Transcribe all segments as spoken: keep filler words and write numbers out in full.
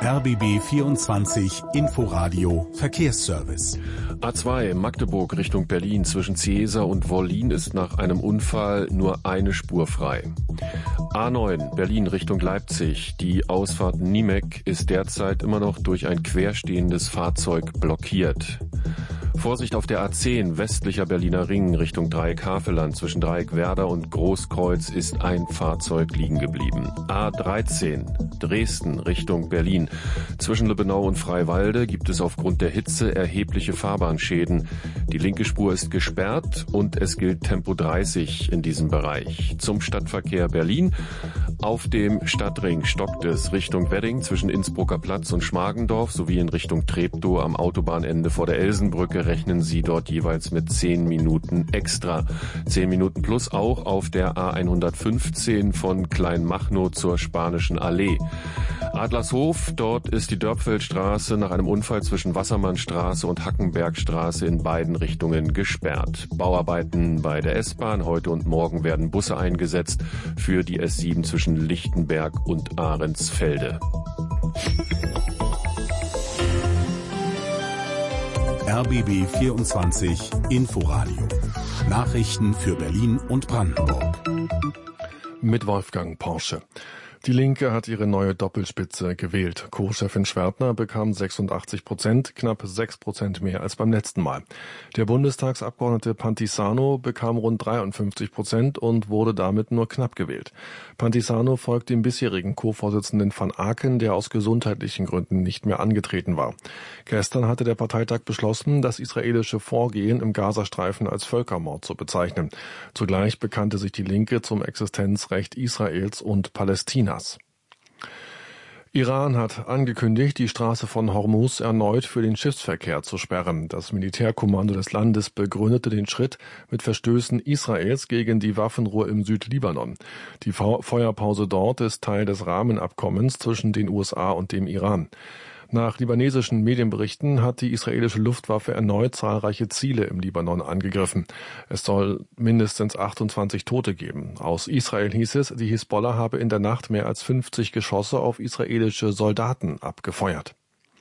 R B B vierundzwanzig Inforadio Verkehrsservice. A zwei Magdeburg Richtung Berlin zwischen Ciesa und Wollin ist nach einem Unfall nur eine Spur frei. A neun Berlin Richtung Leipzig. Die Ausfahrt Niemek ist derzeit immer noch durch ein querstehendes Fahrzeug blockiert. Vorsicht auf der A zehn westlicher Berliner Ring Richtung Dreieck-Havelland. Zwischen Dreieck-Werder und Großkreuz ist ein Fahrzeug liegen geblieben. A dreizehn Dresden Richtung Berlin. Zwischen Lübbenau und Freiwalde gibt es aufgrund der Hitze erhebliche Fahrbahnschäden. Die linke Spur ist gesperrt und es gilt Tempo dreißig in diesem Bereich. Zum Stadtverkehr Berlin. Auf dem Stadtring stockt es Richtung Wedding zwischen Innsbrucker Platz und Schmargendorf sowie in Richtung Treptow am Autobahnende vor der Elsenbrücke rechnen Sie dort jeweils mit zehn Minuten extra. zehn Minuten plus auch auf der A hundertfünfzehn von Kleinmachnow zur Spanischen Allee. Adlershof, dort ist die Dörpfeldstraße nach einem Unfall zwischen Wassermannstraße und Hackenbergstraße in beiden Richtungen gesperrt. Bauarbeiten bei der S-Bahn. Heute und morgen werden Busse eingesetzt für die S sieben zwischen Lichtenberg und Ahrensfelde. R B B vierundzwanzig Inforadio. Nachrichten für Berlin und Brandenburg. Mit Wolfgang Porsche. Die Linke hat ihre neue Doppelspitze gewählt. Co-Chefin Schwertner bekam sechsundachtzig Prozent, knapp sechs Prozent mehr als beim letzten Mal. Der Bundestagsabgeordnete Pantisano bekam rund dreiundfünfzig Prozent und wurde damit nur knapp gewählt. Pantisano folgt dem bisherigen Co-Vorsitzenden van Aken, der aus gesundheitlichen Gründen nicht mehr angetreten war. Gestern hatte der Parteitag beschlossen, das israelische Vorgehen im Gazastreifen als Völkermord zu bezeichnen. Zugleich bekannte sich die Linke zum Existenzrecht Israels und Palästinas. Iran hat angekündigt, die Straße von Hormuz erneut für den Schiffsverkehr zu sperren. Das Militärkommando des Landes begründete den Schritt mit Verstößen Israels gegen die Waffenruhe im Südlibanon. Die Feuerpause dort ist Teil des Rahmenabkommens zwischen den U S A und dem Iran. Nach libanesischen Medienberichten hat die israelische Luftwaffe erneut zahlreiche Ziele im Libanon angegriffen. Es soll mindestens achtundzwanzig Tote geben. Aus Israel hieß es, die Hisbollah habe in der Nacht mehr als fünfzig Geschosse auf israelische Soldaten abgefeuert.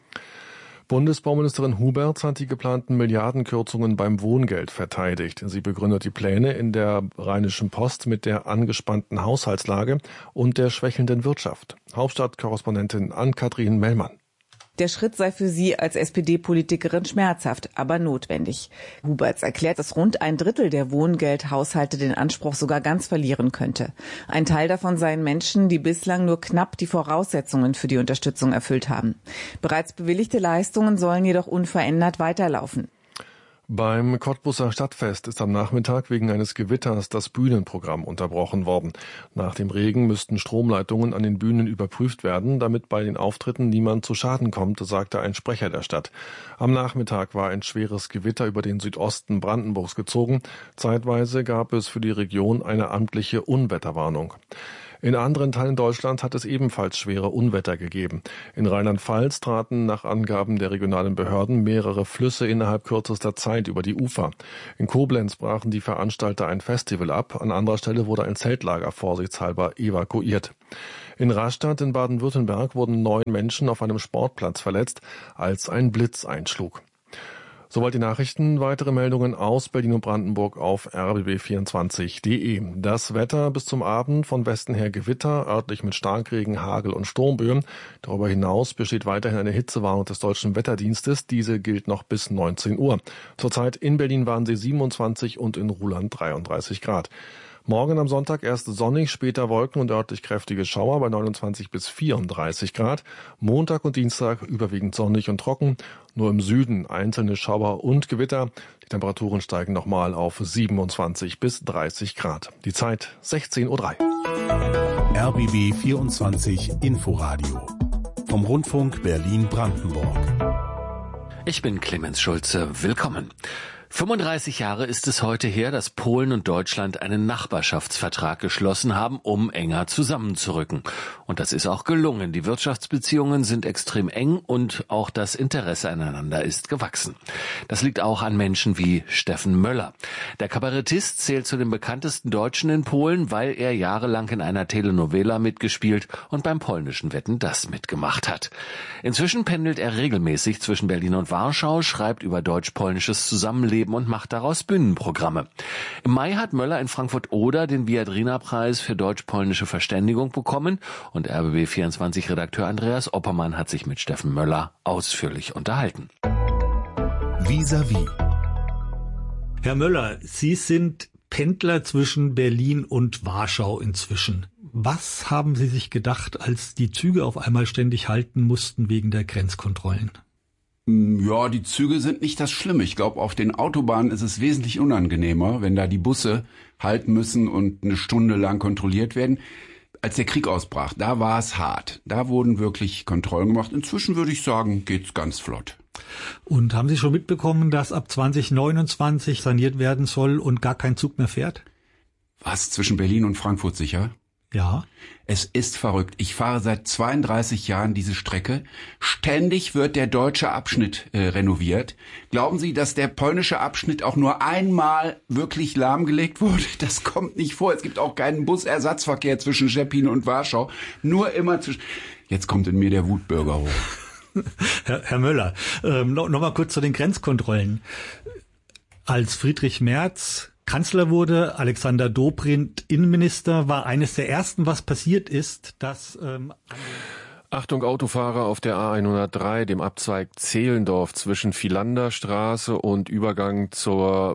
Bundesbauministerin Huberts hat die geplanten Milliardenkürzungen beim Wohngeld verteidigt. Sie begründet die Pläne in der Rheinischen Post mit der angespannten Haushaltslage und der schwächelnden Wirtschaft. Hauptstadtkorrespondentin Ann-Kathrin Mellmann. Der Schritt sei für sie als S P D-Politikerin schmerzhaft, aber notwendig. Huberts erklärt, dass rund ein Drittel der Wohngeldhaushalte den Anspruch sogar ganz verlieren könnte. Ein Teil davon seien Menschen, die bislang nur knapp die Voraussetzungen für die Unterstützung erfüllt haben. Bereits bewilligte Leistungen sollen jedoch unverändert weiterlaufen. Beim Cottbuser Stadtfest ist am Nachmittag wegen eines Gewitters das Bühnenprogramm unterbrochen worden. Nach dem Regen müssten Stromleitungen an den Bühnen überprüft werden, damit bei den Auftritten niemand zu Schaden kommt, sagte ein Sprecher der Stadt. Am Nachmittag war ein schweres Gewitter über den Südosten Brandenburgs gezogen. Zeitweise gab es für die Region eine amtliche Unwetterwarnung. In anderen Teilen Deutschlands hat es ebenfalls schwere Unwetter gegeben. In Rheinland-Pfalz traten nach Angaben der regionalen Behörden mehrere Flüsse innerhalb kürzester Zeit über die Ufer. In Koblenz brachen die Veranstalter ein Festival ab. An anderer Stelle wurde ein Zeltlager vorsichtshalber evakuiert. In Rastatt in Baden-Württemberg wurden neun Menschen auf einem Sportplatz verletzt, als ein Blitz einschlug. Soweit die Nachrichten. Weitere Meldungen aus Berlin und Brandenburg auf r b b vierundzwanzig punkt de. Das Wetter bis zum Abend von Westen her Gewitter, örtlich mit Starkregen, Hagel und Sturmböen. Darüber hinaus besteht weiterhin eine Hitzewarnung des Deutschen Wetterdienstes. Diese gilt noch bis neunzehn Uhr. Zurzeit in Berlin waren sie siebenundzwanzig und in Ruhland dreiunddreißig Grad. Morgen am Sonntag erst sonnig, später Wolken und örtlich kräftige Schauer bei neunundzwanzig bis vierunddreißig Grad. Montag und Dienstag überwiegend sonnig und trocken. Nur im Süden einzelne Schauer und Gewitter. Die Temperaturen steigen nochmal auf siebenundzwanzig bis dreißig Grad. Die Zeit sechzehn Uhr drei. R B B vierundzwanzig Inforadio. Vom Rundfunk Berlin-Brandenburg. Ich bin Clemens Schulze. Willkommen. fünfunddreißig Jahre ist es heute her, dass Polen und Deutschland einen Nachbarschaftsvertrag geschlossen haben, um enger zusammenzurücken. Und das ist auch gelungen. Die Wirtschaftsbeziehungen sind extrem eng und auch das Interesse aneinander ist gewachsen. Das liegt auch an Menschen wie Steffen Möller. Der Kabarettist zählt zu den bekanntesten Deutschen in Polen, weil er jahrelang in einer Telenovela mitgespielt und beim polnischen Wetten, das mitgemacht hat. Inzwischen pendelt er regelmäßig zwischen Berlin und Warschau, schreibt über deutsch-polnisches Zusammenleben und macht daraus Bühnenprogramme. Im Mai hat Möller in Frankfurt-Oder den Viadrina-Preis für deutsch-polnische Verständigung bekommen und R B B vierundzwanzig-Redakteur Andreas Oppermann hat sich mit Steffen Möller ausführlich unterhalten. Vis-à-vis. Herr Möller, Sie sind Pendler zwischen Berlin und Warschau inzwischen. Was haben Sie sich gedacht, als die Züge auf einmal ständig halten mussten wegen der Grenzkontrollen? Ja, die Züge sind nicht das Schlimme. Ich glaube, auf den Autobahnen ist es wesentlich unangenehmer, wenn da die Busse halten müssen und eine Stunde lang kontrolliert werden. Als der Krieg ausbrach, da war es hart. Da wurden wirklich Kontrollen gemacht. Inzwischen würde ich sagen, geht's ganz flott. Und haben Sie schon mitbekommen, dass ab zwanzig neunundzwanzig saniert werden soll und gar kein Zug mehr fährt? Was, zwischen Berlin und Frankfurt sicher? Ja. Es ist verrückt. Ich fahre seit zweiunddreißig Jahren diese Strecke. Ständig wird der deutsche Abschnitt äh, renoviert. Glauben Sie, dass der polnische Abschnitt auch nur einmal wirklich lahmgelegt wurde? Das kommt nicht vor. Es gibt auch keinen Busersatzverkehr zwischen Szczecin und Warschau. Nur immer zwischen... Jetzt kommt in mir der Wutbürger hoch. Herr, Herr Möller, ähm, noch, noch mal kurz zu den Grenzkontrollen. Als Friedrich Merz Kanzler wurde, Alexander Dobrindt Innenminister, war eines der ersten, was passiert ist, dass... Ähm, Achtung Autofahrer auf der A hundertdrei, dem Abzweig Zehlendorf zwischen Vilanderstraße und Übergang zur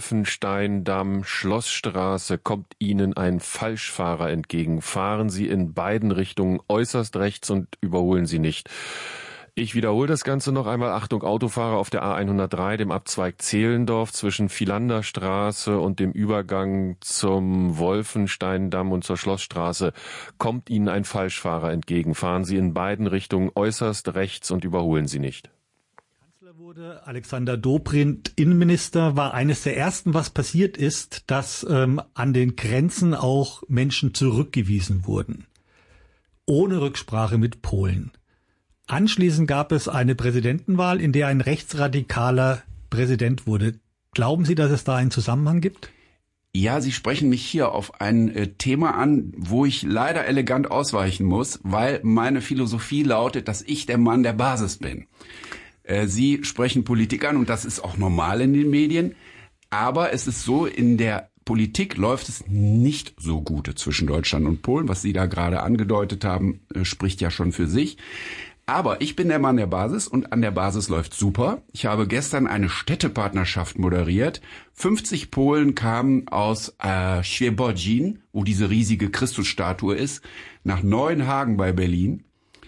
Wolfensteindamm-Schlossstraße kommt Ihnen ein Falschfahrer entgegen. Fahren Sie in beiden Richtungen äußerst rechts und überholen Sie nicht. Ich wiederhole das Ganze noch einmal. Achtung, Autofahrer auf der A hundertdrei, dem Abzweig Zehlendorf zwischen Vilanderstraße und dem Übergang zum Wolfensteindamm und zur Schlossstraße kommt Ihnen ein Falschfahrer entgegen. Fahren Sie in beiden Richtungen äußerst rechts und überholen Sie nicht. Kanzler wurde, Alexander Dobrindt Innenminister, war eines der ersten, was passiert ist, dass ähm, an den Grenzen auch Menschen zurückgewiesen wurden. Ohne Rücksprache mit Polen. Anschließend gab es eine Präsidentenwahl, in der ein rechtsradikaler Präsident wurde. Glauben Sie, dass es da einen Zusammenhang gibt? Ja, Sie sprechen mich hier auf ein äh, Thema an, wo ich leider elegant ausweichen muss, weil meine Philosophie lautet, dass ich der Mann der Basis bin. Äh, Sie sprechen Politik an und das ist auch normal in den Medien, aber es ist so, in der Politik läuft es nicht so gut zwischen Deutschland und Polen. Was Sie da gerade angedeutet haben, äh, spricht ja schon für sich. Aber ich bin der Mann der Basis und an der Basis läuft super. Ich habe gestern eine Städtepartnerschaft moderiert. fünfzig Polen kamen aus äh, Świebodzin, wo diese riesige Christusstatue ist, nach Neuenhagen bei Berlin.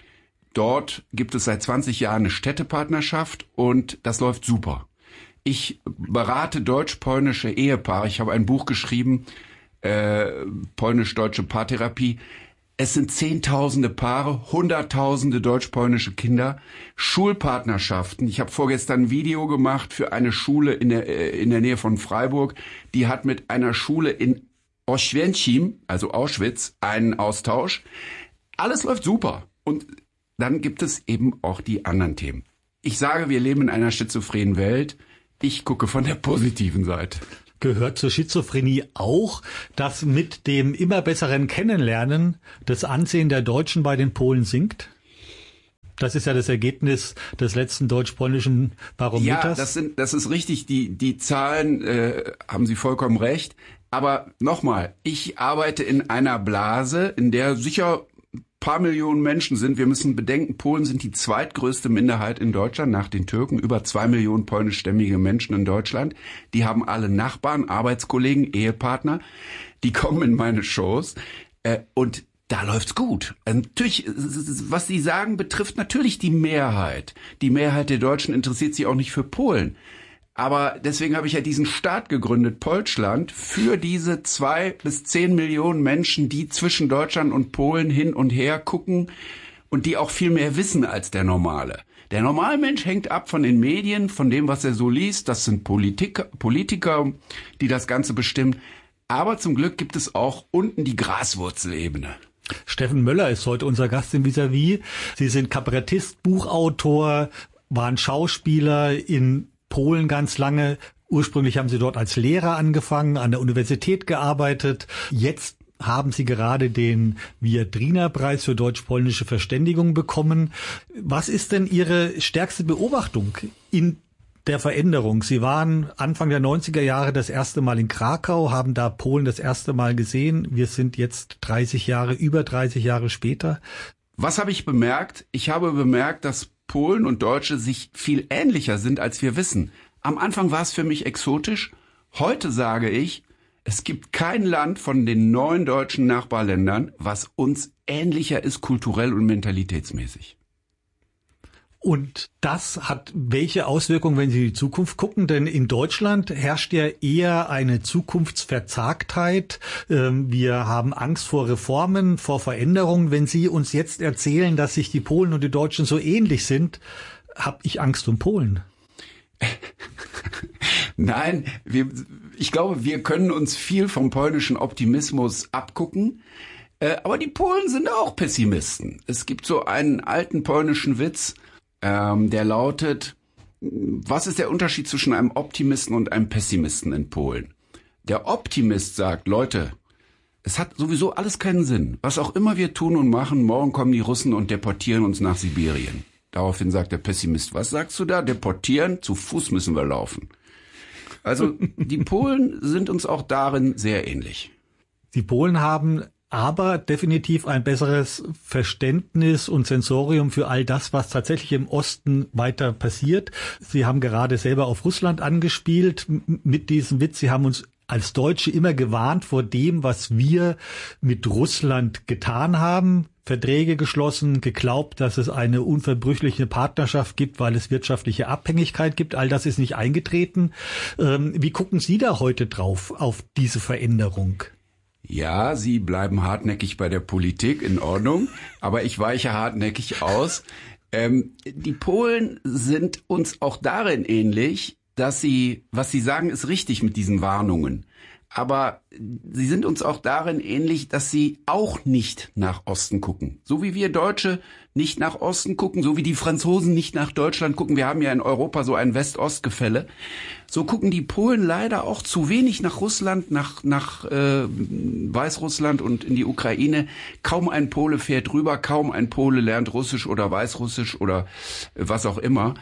Dort gibt es seit zwanzig Jahren eine Städtepartnerschaft und das läuft super. Ich berate deutsch-polnische Ehepaare. Ich habe ein Buch geschrieben, äh, polnisch-deutsche Paartherapie. Es sind zehntausende Paare, hunderttausende deutsch-polnische Kinder, Schulpartnerschaften. Ich habe vorgestern ein Video gemacht für eine Schule in der, in der Nähe von Freiburg. Die hat mit einer Schule in Oświęcim, also Auschwitz, einen Austausch. Alles läuft super. Und dann gibt es eben auch die anderen Themen. Ich sage, wir leben in einer schizophrenen Welt. Ich gucke von der positiven Seite. Gehört zur Schizophrenie auch, dass mit dem immer besseren Kennenlernen das Ansehen der Deutschen bei den Polen sinkt? Das ist ja das Ergebnis des letzten deutsch-polnischen Barometers. Ja, das sind, das ist richtig. Die, die Zahlen, äh, haben Sie vollkommen recht. Aber nochmal, ich arbeite in einer Blase, in der sicher paar Millionen Menschen sind. Wir müssen bedenken, Polen sind die zweitgrößte Minderheit in Deutschland nach den Türken. Über zwei Millionen polnischstämmige Menschen in Deutschland. Die haben alle Nachbarn, Arbeitskollegen, Ehepartner. Die kommen in meine Shows. Äh, und da läuft's gut. Also natürlich, was Sie sagen, betrifft natürlich die Mehrheit. Die Mehrheit der Deutschen interessiert sich auch nicht für Polen. Aber deswegen habe ich ja diesen Staat gegründet, Polschland, für diese zwei bis zehn Millionen Menschen, die zwischen Deutschland und Polen hin und her gucken und die auch viel mehr wissen als der Normale. Der Normalmensch hängt ab von den Medien, von dem, was er so liest. Das sind Politiker, Politiker, die das Ganze bestimmen. Aber zum Glück gibt es auch unten die Graswurzelebene. Steffen Möller ist heute unser Gast im Vis-à-vis. Sie sind Kabarettist, Buchautor, waren Schauspieler in Polen ganz lange. Ursprünglich haben Sie dort als Lehrer angefangen, an der Universität gearbeitet. Jetzt haben Sie gerade den Viadrina-Preis für deutsch-polnische Verständigung bekommen. Was ist denn Ihre stärkste Beobachtung in der Veränderung? Sie waren Anfang der neunziger Jahre das erste Mal in Krakau, haben da Polen das erste Mal gesehen. Wir sind jetzt dreißig Jahre, über dreißig Jahre später. Was habe ich bemerkt? Ich habe bemerkt, dass Polen und Deutsche sich viel ähnlicher sind, als wir wissen. Am Anfang war es für mich exotisch. Heute sage ich, es gibt kein Land von den neun deutschen Nachbarländern, was uns ähnlicher ist kulturell und mentalitätsmäßig. Und das hat welche Auswirkungen, wenn Sie in die Zukunft gucken? Denn in Deutschland herrscht ja eher eine Zukunftsverzagtheit. Wir haben Angst vor Reformen, vor Veränderungen. Wenn Sie uns jetzt erzählen, dass sich die Polen und die Deutschen so ähnlich sind, habe ich Angst um Polen. Nein, wir, ich glaube, wir können uns viel vom polnischen Optimismus abgucken. Äh, aber die Polen sind auch Pessimisten. Es gibt so einen alten polnischen Witz, ähm, der lautet, was ist der Unterschied zwischen einem Optimisten und einem Pessimisten in Polen? Der Optimist sagt, Leute, es hat sowieso alles keinen Sinn. Was auch immer wir tun und machen, morgen kommen die Russen und deportieren uns nach Sibirien. Daraufhin sagt der Pessimist, was sagst du da? Deportieren? Zu Fuß müssen wir laufen. Also die Polen sind uns auch darin sehr ähnlich. Die Polen haben aber definitiv ein besseres Verständnis und Sensorium für all das, was tatsächlich im Osten weiter passiert. Sie haben gerade selber auf Russland angespielt mit diesem Witz. Sie haben uns als Deutsche immer gewarnt vor dem, was wir mit Russland getan haben. Verträge geschlossen, geglaubt, dass es eine unverbrüchliche Partnerschaft gibt, weil es wirtschaftliche Abhängigkeit gibt. All das ist nicht eingetreten. Ähm, wie gucken Sie da heute drauf, auf diese Veränderung? Ja, Sie bleiben hartnäckig bei der Politik, in Ordnung, aber ich weiche hartnäckig aus. Ähm, die Polen sind uns auch darin ähnlich, dass sie, was sie sagen, ist richtig mit diesen Warnungen. Aber sie sind uns auch darin ähnlich, dass sie auch nicht nach Osten gucken. So wie wir Deutsche nicht nach Osten gucken, so wie die Franzosen nicht nach Deutschland gucken. Wir haben ja in Europa so ein West-Ost-Gefälle. So gucken die Polen leider auch zu wenig nach Russland, nach, nach äh, Weißrussland und in die Ukraine. Kaum ein Pole fährt rüber, kaum ein Pole lernt Russisch oder Weißrussisch oder was auch immer.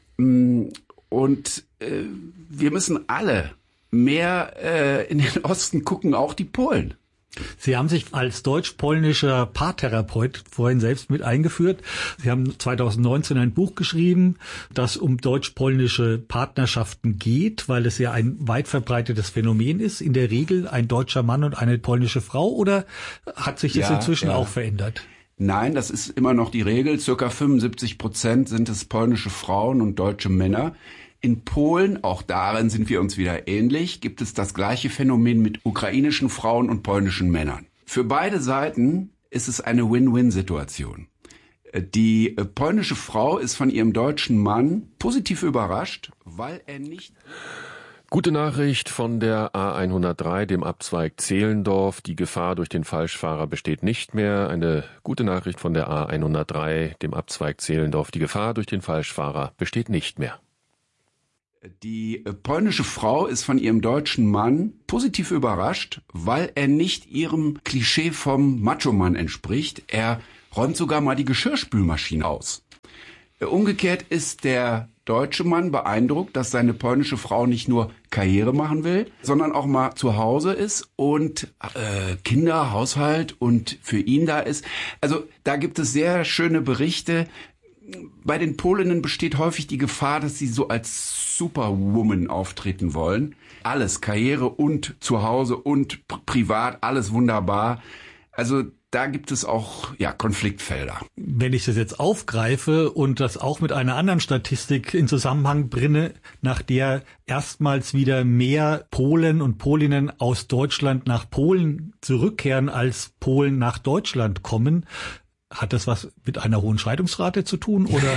Und äh, wir müssen alle mehr äh, in den Osten gucken, auch die Polen. Sie haben sich als deutsch-polnischer Paartherapeut vorhin selbst mit eingeführt. Sie haben zweitausendneunzehn ein Buch geschrieben, das um deutsch-polnische Partnerschaften geht, weil es ja ein weit verbreitetes Phänomen ist. In der Regel ein deutscher Mann und eine polnische Frau, oder hat sich das ja, inzwischen ja. auch verändert? Nein, das ist immer noch die Regel. Circa fünfundsiebzig Prozent sind es polnische Frauen und deutsche Männer. In Polen, auch darin sind wir uns wieder ähnlich, gibt es das gleiche Phänomen mit ukrainischen Frauen und polnischen Männern. Für beide Seiten ist es eine Win-Win-Situation. Die polnische Frau ist von ihrem deutschen Mann positiv überrascht, weil er nicht... Gute Nachricht von der A hundertdrei, dem Abzweig Zehlendorf. Die Gefahr durch den Falschfahrer besteht nicht mehr. Eine gute Nachricht von der A hundertdrei, dem Abzweig Zehlendorf. Die Gefahr durch den Falschfahrer besteht nicht mehr. Die polnische Frau ist von ihrem deutschen Mann positiv überrascht, weil er nicht ihrem Klischee vom Macho-Mann entspricht. Er räumt sogar mal die Geschirrspülmaschine aus. Umgekehrt ist der deutsche Mann beeindruckt, dass seine polnische Frau nicht nur Karriere machen will, sondern auch mal zu Hause ist und äh, Kinder, Haushalt und für ihn da ist. Also da gibt es sehr schöne Berichte. Bei den Polinnen besteht häufig die Gefahr, dass sie so als Superwoman auftreten wollen. Alles, Karriere und Zuhause und privat, alles wunderbar. Also da gibt es auch ja Konfliktfelder. Wenn ich das jetzt aufgreife und das auch mit einer anderen Statistik in Zusammenhang bringe, nach der erstmals wieder mehr Polen und Polinnen aus Deutschland nach Polen zurückkehren, als Polen nach Deutschland kommen, Hat das was mit einer hohen Scheidungsrate zu tun, oder?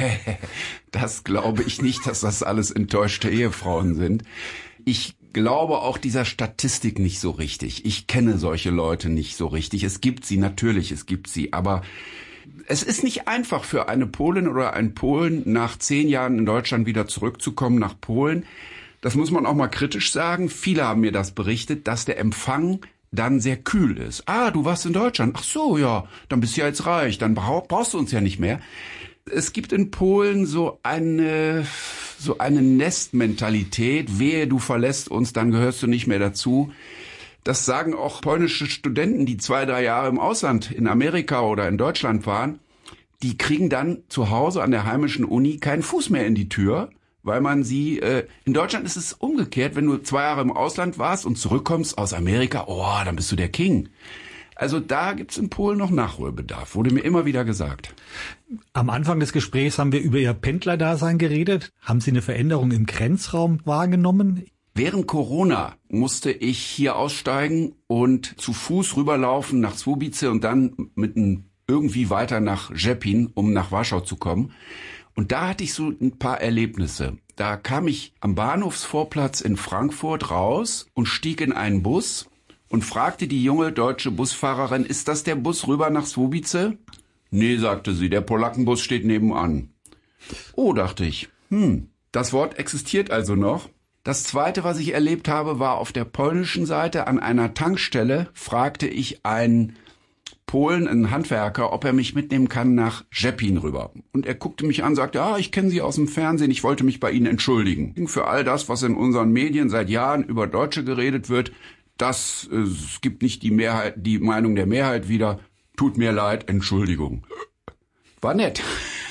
Das glaube ich nicht, dass das alles enttäuschte Ehefrauen sind. Ich glaube auch dieser Statistik nicht so richtig. Ich kenne solche Leute nicht so richtig. Es gibt sie, natürlich, es gibt sie, aber es ist nicht einfach für eine Polin oder einen Polen nach zehn Jahren in Deutschland wieder zurückzukommen nach Polen. Das muss man auch mal kritisch sagen. Viele haben mir das berichtet, dass der Empfang dann sehr kühl ist. Ah, du warst in Deutschland. Ach so, ja, dann bist du ja jetzt reich. Dann brauchst du uns ja nicht mehr. Es gibt in Polen so eine, so eine Nestmentalität. Wehe, du verlässt uns, dann gehörst du nicht mehr dazu. Das sagen auch polnische Studenten, die zwei, drei Jahre im Ausland, in Amerika oder in Deutschland waren. Die kriegen dann zu Hause an der heimischen Uni keinen Fuß mehr in die Tür, weil man sie, äh, in Deutschland ist es umgekehrt, wenn du zwei Jahre im Ausland warst und zurückkommst aus Amerika, oh, dann bist du der King. Also da gibt's in Polen noch Nachholbedarf, wurde mir immer wieder gesagt. Am Anfang des Gesprächs haben wir über Ihr Pendlerdasein geredet. Haben Sie eine Veränderung im Grenzraum wahrgenommen? Während Corona musste ich hier aussteigen und zu Fuß rüberlaufen nach Słubice und dann mit ein, irgendwie weiter nach Rzepin, um nach Warschau zu kommen. Und da hatte ich so ein paar Erlebnisse. Da kam ich am Bahnhofsvorplatz in Frankfurt raus und stieg in einen Bus und fragte die junge deutsche Busfahrerin, ist das der Bus rüber nach Słubice? Nee, sagte sie, der Polackenbus steht nebenan. Oh, dachte ich, hm, das Wort existiert also noch. Das Zweite, was ich erlebt habe, war auf der polnischen Seite an einer Tankstelle, fragte ich einen Polen, einen Handwerker, ob er mich mitnehmen kann nach Rzepin rüber. Und er guckte mich an, sagte, ah, ich kenne Sie aus dem Fernsehen, ich wollte mich bei Ihnen entschuldigen. Für all das, was in unseren Medien seit Jahren über Deutsche geredet wird, das äh, es gibt nicht die Mehrheit, die Meinung der Mehrheit wieder. Tut mir leid, Entschuldigung. War nett.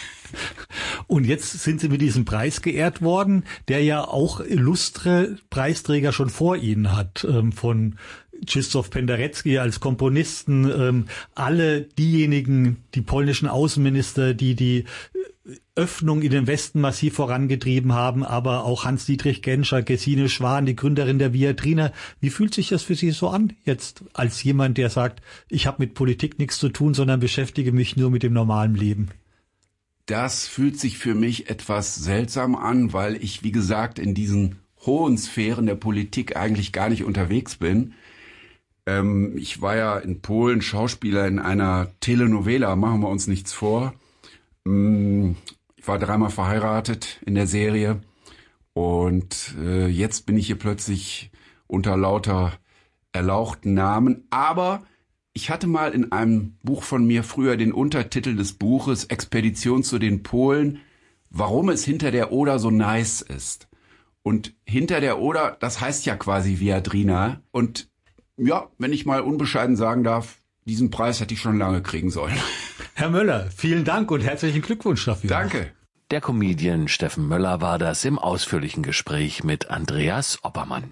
Und jetzt sind Sie mit diesem Preis geehrt worden, der ja auch illustre Preisträger schon vor Ihnen hat, ähm, von Krzysztof Penderecki als Komponisten, ähm, alle diejenigen, die polnischen Außenminister, die die Öffnung in den Westen massiv vorangetrieben haben, aber auch Hans-Dietrich Genscher, Gesine Schwan, die Gründerin der Viadrina. Wie fühlt sich das für Sie so an, jetzt als jemand, der sagt, ich habe mit Politik nichts zu tun, sondern beschäftige mich nur mit dem normalen Leben? Das fühlt sich für mich etwas seltsam an, weil ich, wie gesagt, in diesen hohen Sphären der Politik eigentlich gar nicht unterwegs bin. Ähm, ich war ja in Polen Schauspieler in einer Telenovela, machen wir uns nichts vor. Ähm, ich war dreimal verheiratet in der Serie und äh, jetzt bin ich hier plötzlich unter lauter erlauchten Namen, aber ich hatte mal in einem Buch von mir früher den Untertitel des Buches Expedition zu den Polen, warum es hinter der Oder so nice ist. Und hinter der Oder, das heißt ja quasi Viadrina. Und ja, wenn ich mal unbescheiden sagen darf, diesen Preis hätte ich schon lange kriegen sollen. Herr Möller, vielen Dank und herzlichen Glückwunsch dafür. Danke. Der Comedian Steffen Möller war das im ausführlichen Gespräch mit Andreas Oppermann.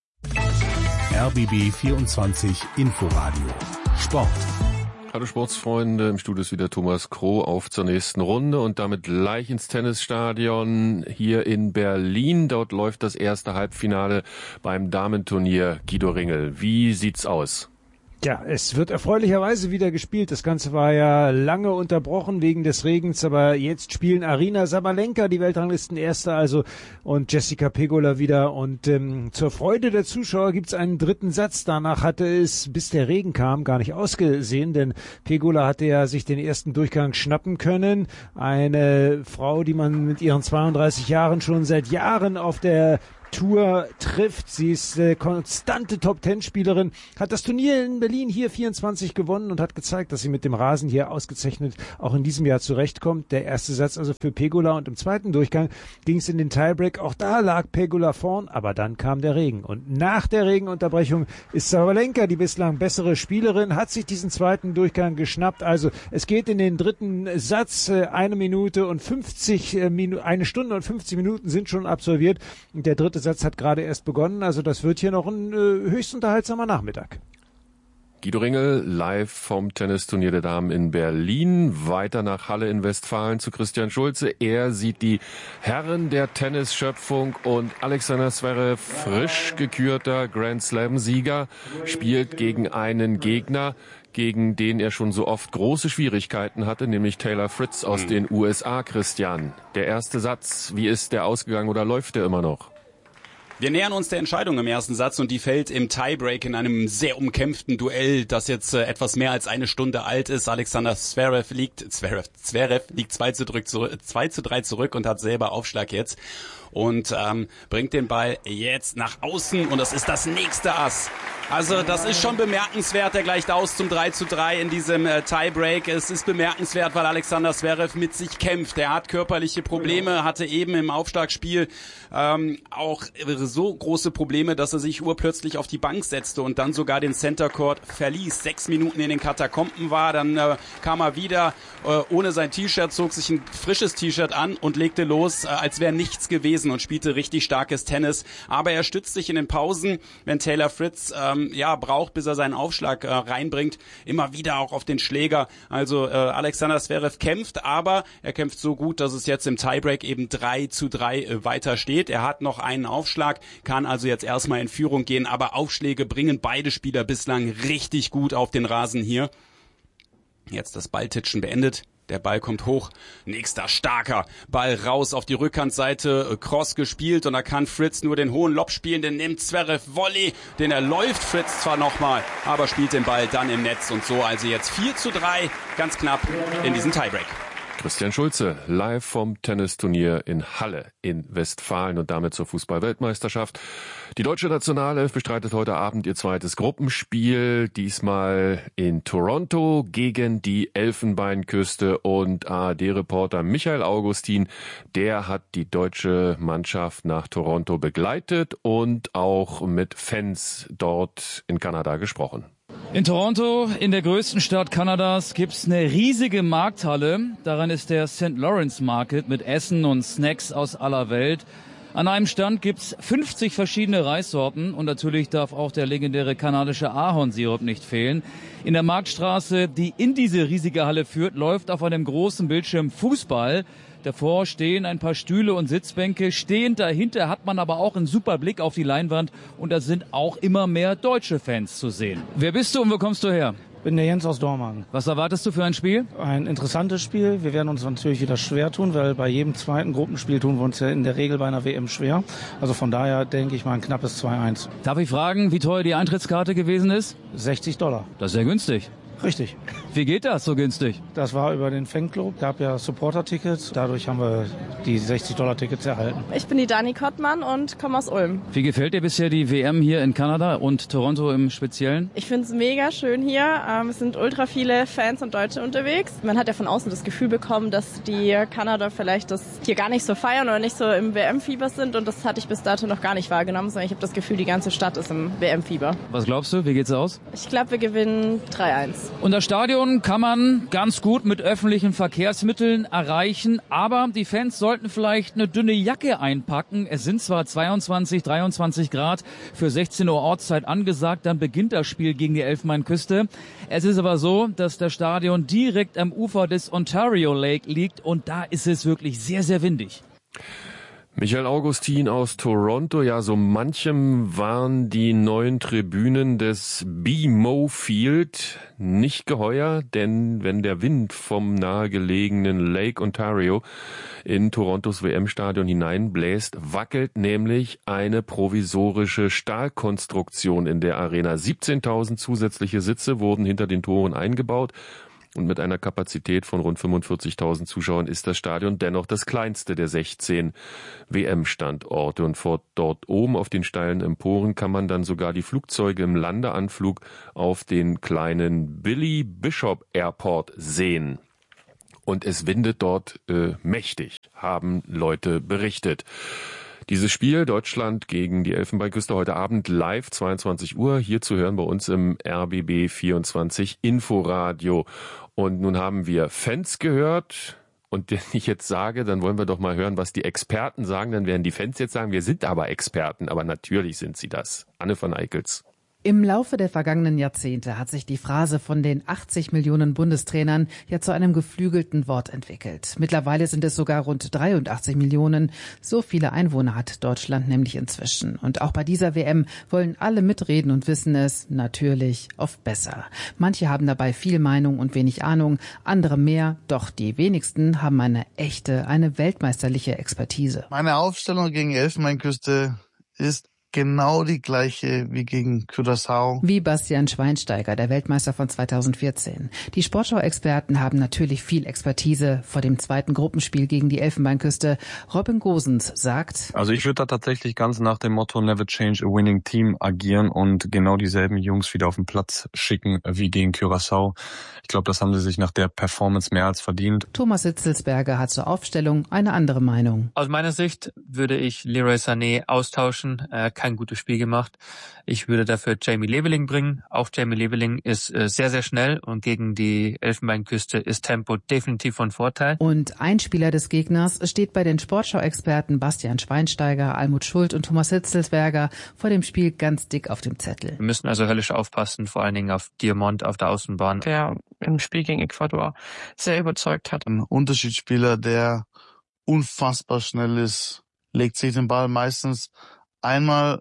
R B B vierundzwanzig Inforadio Sport. Hallo Sportsfreunde, im Studio ist wieder Thomas Kroh, auf zur nächsten Runde und damit gleich ins Tennisstadion hier in Berlin. Dort läuft das erste Halbfinale beim Damenturnier. Guido Ringel, wie sieht's aus? Ja, es wird erfreulicherweise wieder gespielt. Das Ganze war ja lange unterbrochen wegen des Regens, aber jetzt spielen Arina Sabalenka, die Weltranglistenerste, also, und Jessica Pegula wieder. Und ähm, zur Freude der Zuschauer gibt's einen dritten Satz. Danach hatte es, bis der Regen kam, gar nicht ausgesehen, denn Pegula hatte ja sich den ersten Durchgang schnappen können. Eine Frau, die man mit ihren zweiunddreißig Jahren schon seit Jahren auf der Tour trifft. Sie ist äh, konstante Top-Ten-Spielerin, hat das Turnier in Berlin hier vierundzwanzig gewonnen und hat gezeigt, dass sie mit dem Rasen hier ausgezeichnet auch in diesem Jahr zurechtkommt. Der erste Satz also für Pegula und im zweiten Durchgang ging es in den Tiebreak. Auch da lag Pegula vorn, aber dann kam der Regen. Und nach der Regenunterbrechung ist Sabalenka, die bislang bessere Spielerin, hat sich diesen zweiten Durchgang geschnappt. Also es geht in den dritten Satz. Äh, eine Minute und fünfzig äh, Minu- eine Stunde und fünfzig Minuten sind schon absolviert. Und der dritte Satz hat gerade erst begonnen, also das wird hier noch ein äh, höchst unterhaltsamer Nachmittag. Guido Ringel, live vom Tennisturnier der Damen in Berlin. Weiter nach Halle in Westfalen zu Christian Schulze. Er sieht die Herren der Tennisschöpfung und Alexander Zverev, frisch gekürter Grand Slam-Sieger, spielt gegen einen Gegner, gegen den er schon so oft große Schwierigkeiten hatte, nämlich Taylor Fritz aus mhm. den U S A. Christian, der erste Satz, wie ist der ausgegangen oder läuft der immer noch? Wir nähern uns der Entscheidung im ersten Satz und die fällt im Tiebreak in einem sehr umkämpften Duell, das jetzt äh, etwas mehr als eine Stunde alt ist. Alexander Zverev liegt, Zverev, Zverev liegt zwei zu drei zurück und hat selber Aufschlag jetzt und ähm, bringt den Ball jetzt nach außen und das ist das nächste Ass. Also das ist schon bemerkenswert, der gleicht aus zum drei zu drei in diesem äh, Tiebreak. Es ist bemerkenswert, weil Alexander Zverev mit sich kämpft. Er hat körperliche Probleme, hatte eben im Aufschlagspiel ähm, auch so große Probleme, dass er sich urplötzlich auf die Bank setzte und dann sogar den Center Court verließ. Sechs Minuten in den Katakomben war, dann äh, kam er wieder äh, ohne sein T-Shirt, zog sich ein frisches T-Shirt an und legte los, äh, als wäre nichts gewesen und spielte richtig starkes Tennis. Aber er stützt sich in den Pausen, wenn Taylor Fritz äh, ja braucht, bis er seinen Aufschlag äh, reinbringt, immer wieder auch auf den Schläger. Also äh, Alexander Zverev kämpft, aber er kämpft so gut, dass es jetzt im Tiebreak eben drei zu drei äh, weiter steht. Er hat noch einen Aufschlag, kann also jetzt erstmal in Führung gehen, aber Aufschläge bringen beide Spieler bislang richtig gut auf den Rasen hier. Jetzt das Balltitschen beendet. Der Ball kommt hoch, nächster starker Ball raus auf die Rückhandseite, Cross gespielt und da kann Fritz nur den hohen Lob spielen, den nimmt Zverev Volley, den erläuft Fritz zwar nochmal, aber spielt den Ball dann im Netz und so also jetzt vier zu drei, ganz knapp in diesem Tiebreak. Christian Schulze, live vom Tennisturnier in Halle in Westfalen und damit zur Fußball-Weltmeisterschaft. Die deutsche Nationalelf bestreitet heute Abend ihr zweites Gruppenspiel, diesmal in Toronto gegen die Elfenbeinküste und A R D-Reporter Michael Augustin, der hat die deutsche Mannschaft nach Toronto begleitet und auch mit Fans dort in Kanada gesprochen. In Toronto, in der größten Stadt Kanadas, gibt's eine riesige Markthalle. Daran ist der Saint Lawrence Market mit Essen und Snacks aus aller Welt. An einem Stand gibt's fünfzig verschiedene Reissorten und natürlich darf auch der legendäre kanadische Ahornsirup nicht fehlen. In der Marktstraße, die in diese riesige Halle führt, läuft auf einem großen Bildschirm Fußball. Davor stehen ein paar Stühle und Sitzbänke. Stehend dahinter hat man aber auch einen super Blick auf die Leinwand. Und da sind auch immer mehr deutsche Fans zu sehen. Wer bist du und wo kommst du her? Ich bin der Jens aus Dormagen. Was erwartest du für ein Spiel? Ein interessantes Spiel. Wir werden uns natürlich wieder schwer tun, weil bei jedem zweiten Gruppenspiel tun wir uns ja in der Regel bei einer W M schwer. Also von daher denke ich mal ein knappes zwei eins. Darf ich fragen, wie teuer die Eintrittskarte gewesen ist? sechzig Dollar. Das ist ja günstig. Richtig. Wie geht das so günstig? Das war über den Fanclub, gab ja Supporter-Tickets. Dadurch haben wir die sechzig Dollar Tickets erhalten. Ich bin die Dani Kottmann und komme aus Ulm. Wie gefällt dir bisher die W M hier in Kanada und Toronto im Speziellen? Ich finde es mega schön hier. Ähm, es sind ultra viele Fans und Deutsche unterwegs. Man hat ja von außen das Gefühl bekommen, dass die Kanada vielleicht das hier gar nicht so feiern oder nicht so im W M-Fieber sind. Und das hatte ich bis dato noch gar nicht wahrgenommen, sondern ich habe das Gefühl, die ganze Stadt ist im W M-Fieber. Was glaubst du? Wie geht's aus? Ich glaube, wir gewinnen drei eins. Und das Stadion kann man ganz gut mit öffentlichen Verkehrsmitteln erreichen, aber die Fans sollten vielleicht eine dünne Jacke einpacken. Es sind zwar zweiundzwanzig, dreiundzwanzig Grad für sechzehn Uhr Ortszeit angesagt, dann beginnt das Spiel gegen die Elfenbeinküste. Es ist aber so, dass das Stadion direkt am Ufer des Ontario Lake liegt und da ist es wirklich sehr, sehr windig. Michael Augustin aus Toronto, ja, so manchem waren die neuen Tribünen des B M O Field nicht geheuer, denn wenn der Wind vom nahegelegenen Lake Ontario in Torontos W M-Stadion hineinbläst, wackelt nämlich eine provisorische Stahlkonstruktion in der Arena. siebzehntausend zusätzliche Sitze wurden hinter den Toren eingebaut. Und mit einer Kapazität von rund fünfundvierzigtausend Zuschauern ist das Stadion dennoch das kleinste der sechzehn W M-Standorte. Und vor dort oben auf den steilen Emporen kann man dann sogar die Flugzeuge im Landeanflug auf den kleinen Billy Bishop Airport sehen. Und es windet dort äh, mächtig, haben Leute berichtet. Dieses Spiel Deutschland gegen die Elfenbeinküste heute Abend live zweiundzwanzig Uhr hier zu hören bei uns im R B B vierundzwanzig Inforadio. Und nun haben wir Fans gehört. Und wenn ich jetzt sage, dann wollen wir doch mal hören, was die Experten sagen. Dann werden die Fans jetzt sagen, wir sind aber Experten. Aber natürlich sind sie das. Anne von Eickels. Im Laufe der vergangenen Jahrzehnte hat sich die Phrase von den achtzig Millionen Bundestrainern ja zu einem geflügelten Wort entwickelt. Mittlerweile sind es sogar rund dreiundachtzig Millionen. So viele Einwohner hat Deutschland nämlich inzwischen. Und auch bei dieser W M wollen alle mitreden und wissen es natürlich oft besser. Manche haben dabei viel Meinung und wenig Ahnung, andere mehr. Doch die wenigsten haben eine echte, eine weltmeisterliche Expertise. Meine Aufstellung gegen die Elfenbeinküste ist genau die gleiche wie gegen Curaçao. Wie Bastian Schweinsteiger, der Weltmeister von zweitausendvierzehn. Die Sportschau-Experten haben natürlich viel Expertise vor dem zweiten Gruppenspiel gegen die Elfenbeinküste. Robin Gosens sagt: Also ich würde da tatsächlich ganz nach dem Motto Never Change a Winning Team agieren und genau dieselben Jungs wieder auf den Platz schicken wie gegen Curaçao. Ich glaube, das haben sie sich nach der Performance mehr als verdient. Thomas Hitzelsberger hat zur Aufstellung eine andere Meinung. Aus meiner Sicht würde ich Leroy Sané austauschen. Er hat kein gutes Spiel gemacht. Ich würde dafür Jamie Leveling bringen. Auch Jamie Leveling ist äh, sehr, sehr schnell und gegen die Elfenbeinküste ist Tempo definitiv von Vorteil. Und ein Spieler des Gegners steht bei den Sportschau-Experten Bastian Schweinsteiger, Almut Schuld und Thomas Hitzelsberger vor dem Spiel ganz dick auf dem Zettel. Wir müssen also höllisch aufpassen, vor allen Dingen auf Diamant auf der Außenbahn. Der im Spiel gegen Ecuador sehr überzeugt hat. Ein Unterschiedsspieler, der unfassbar schnell ist, legt sich den Ball meistens einmal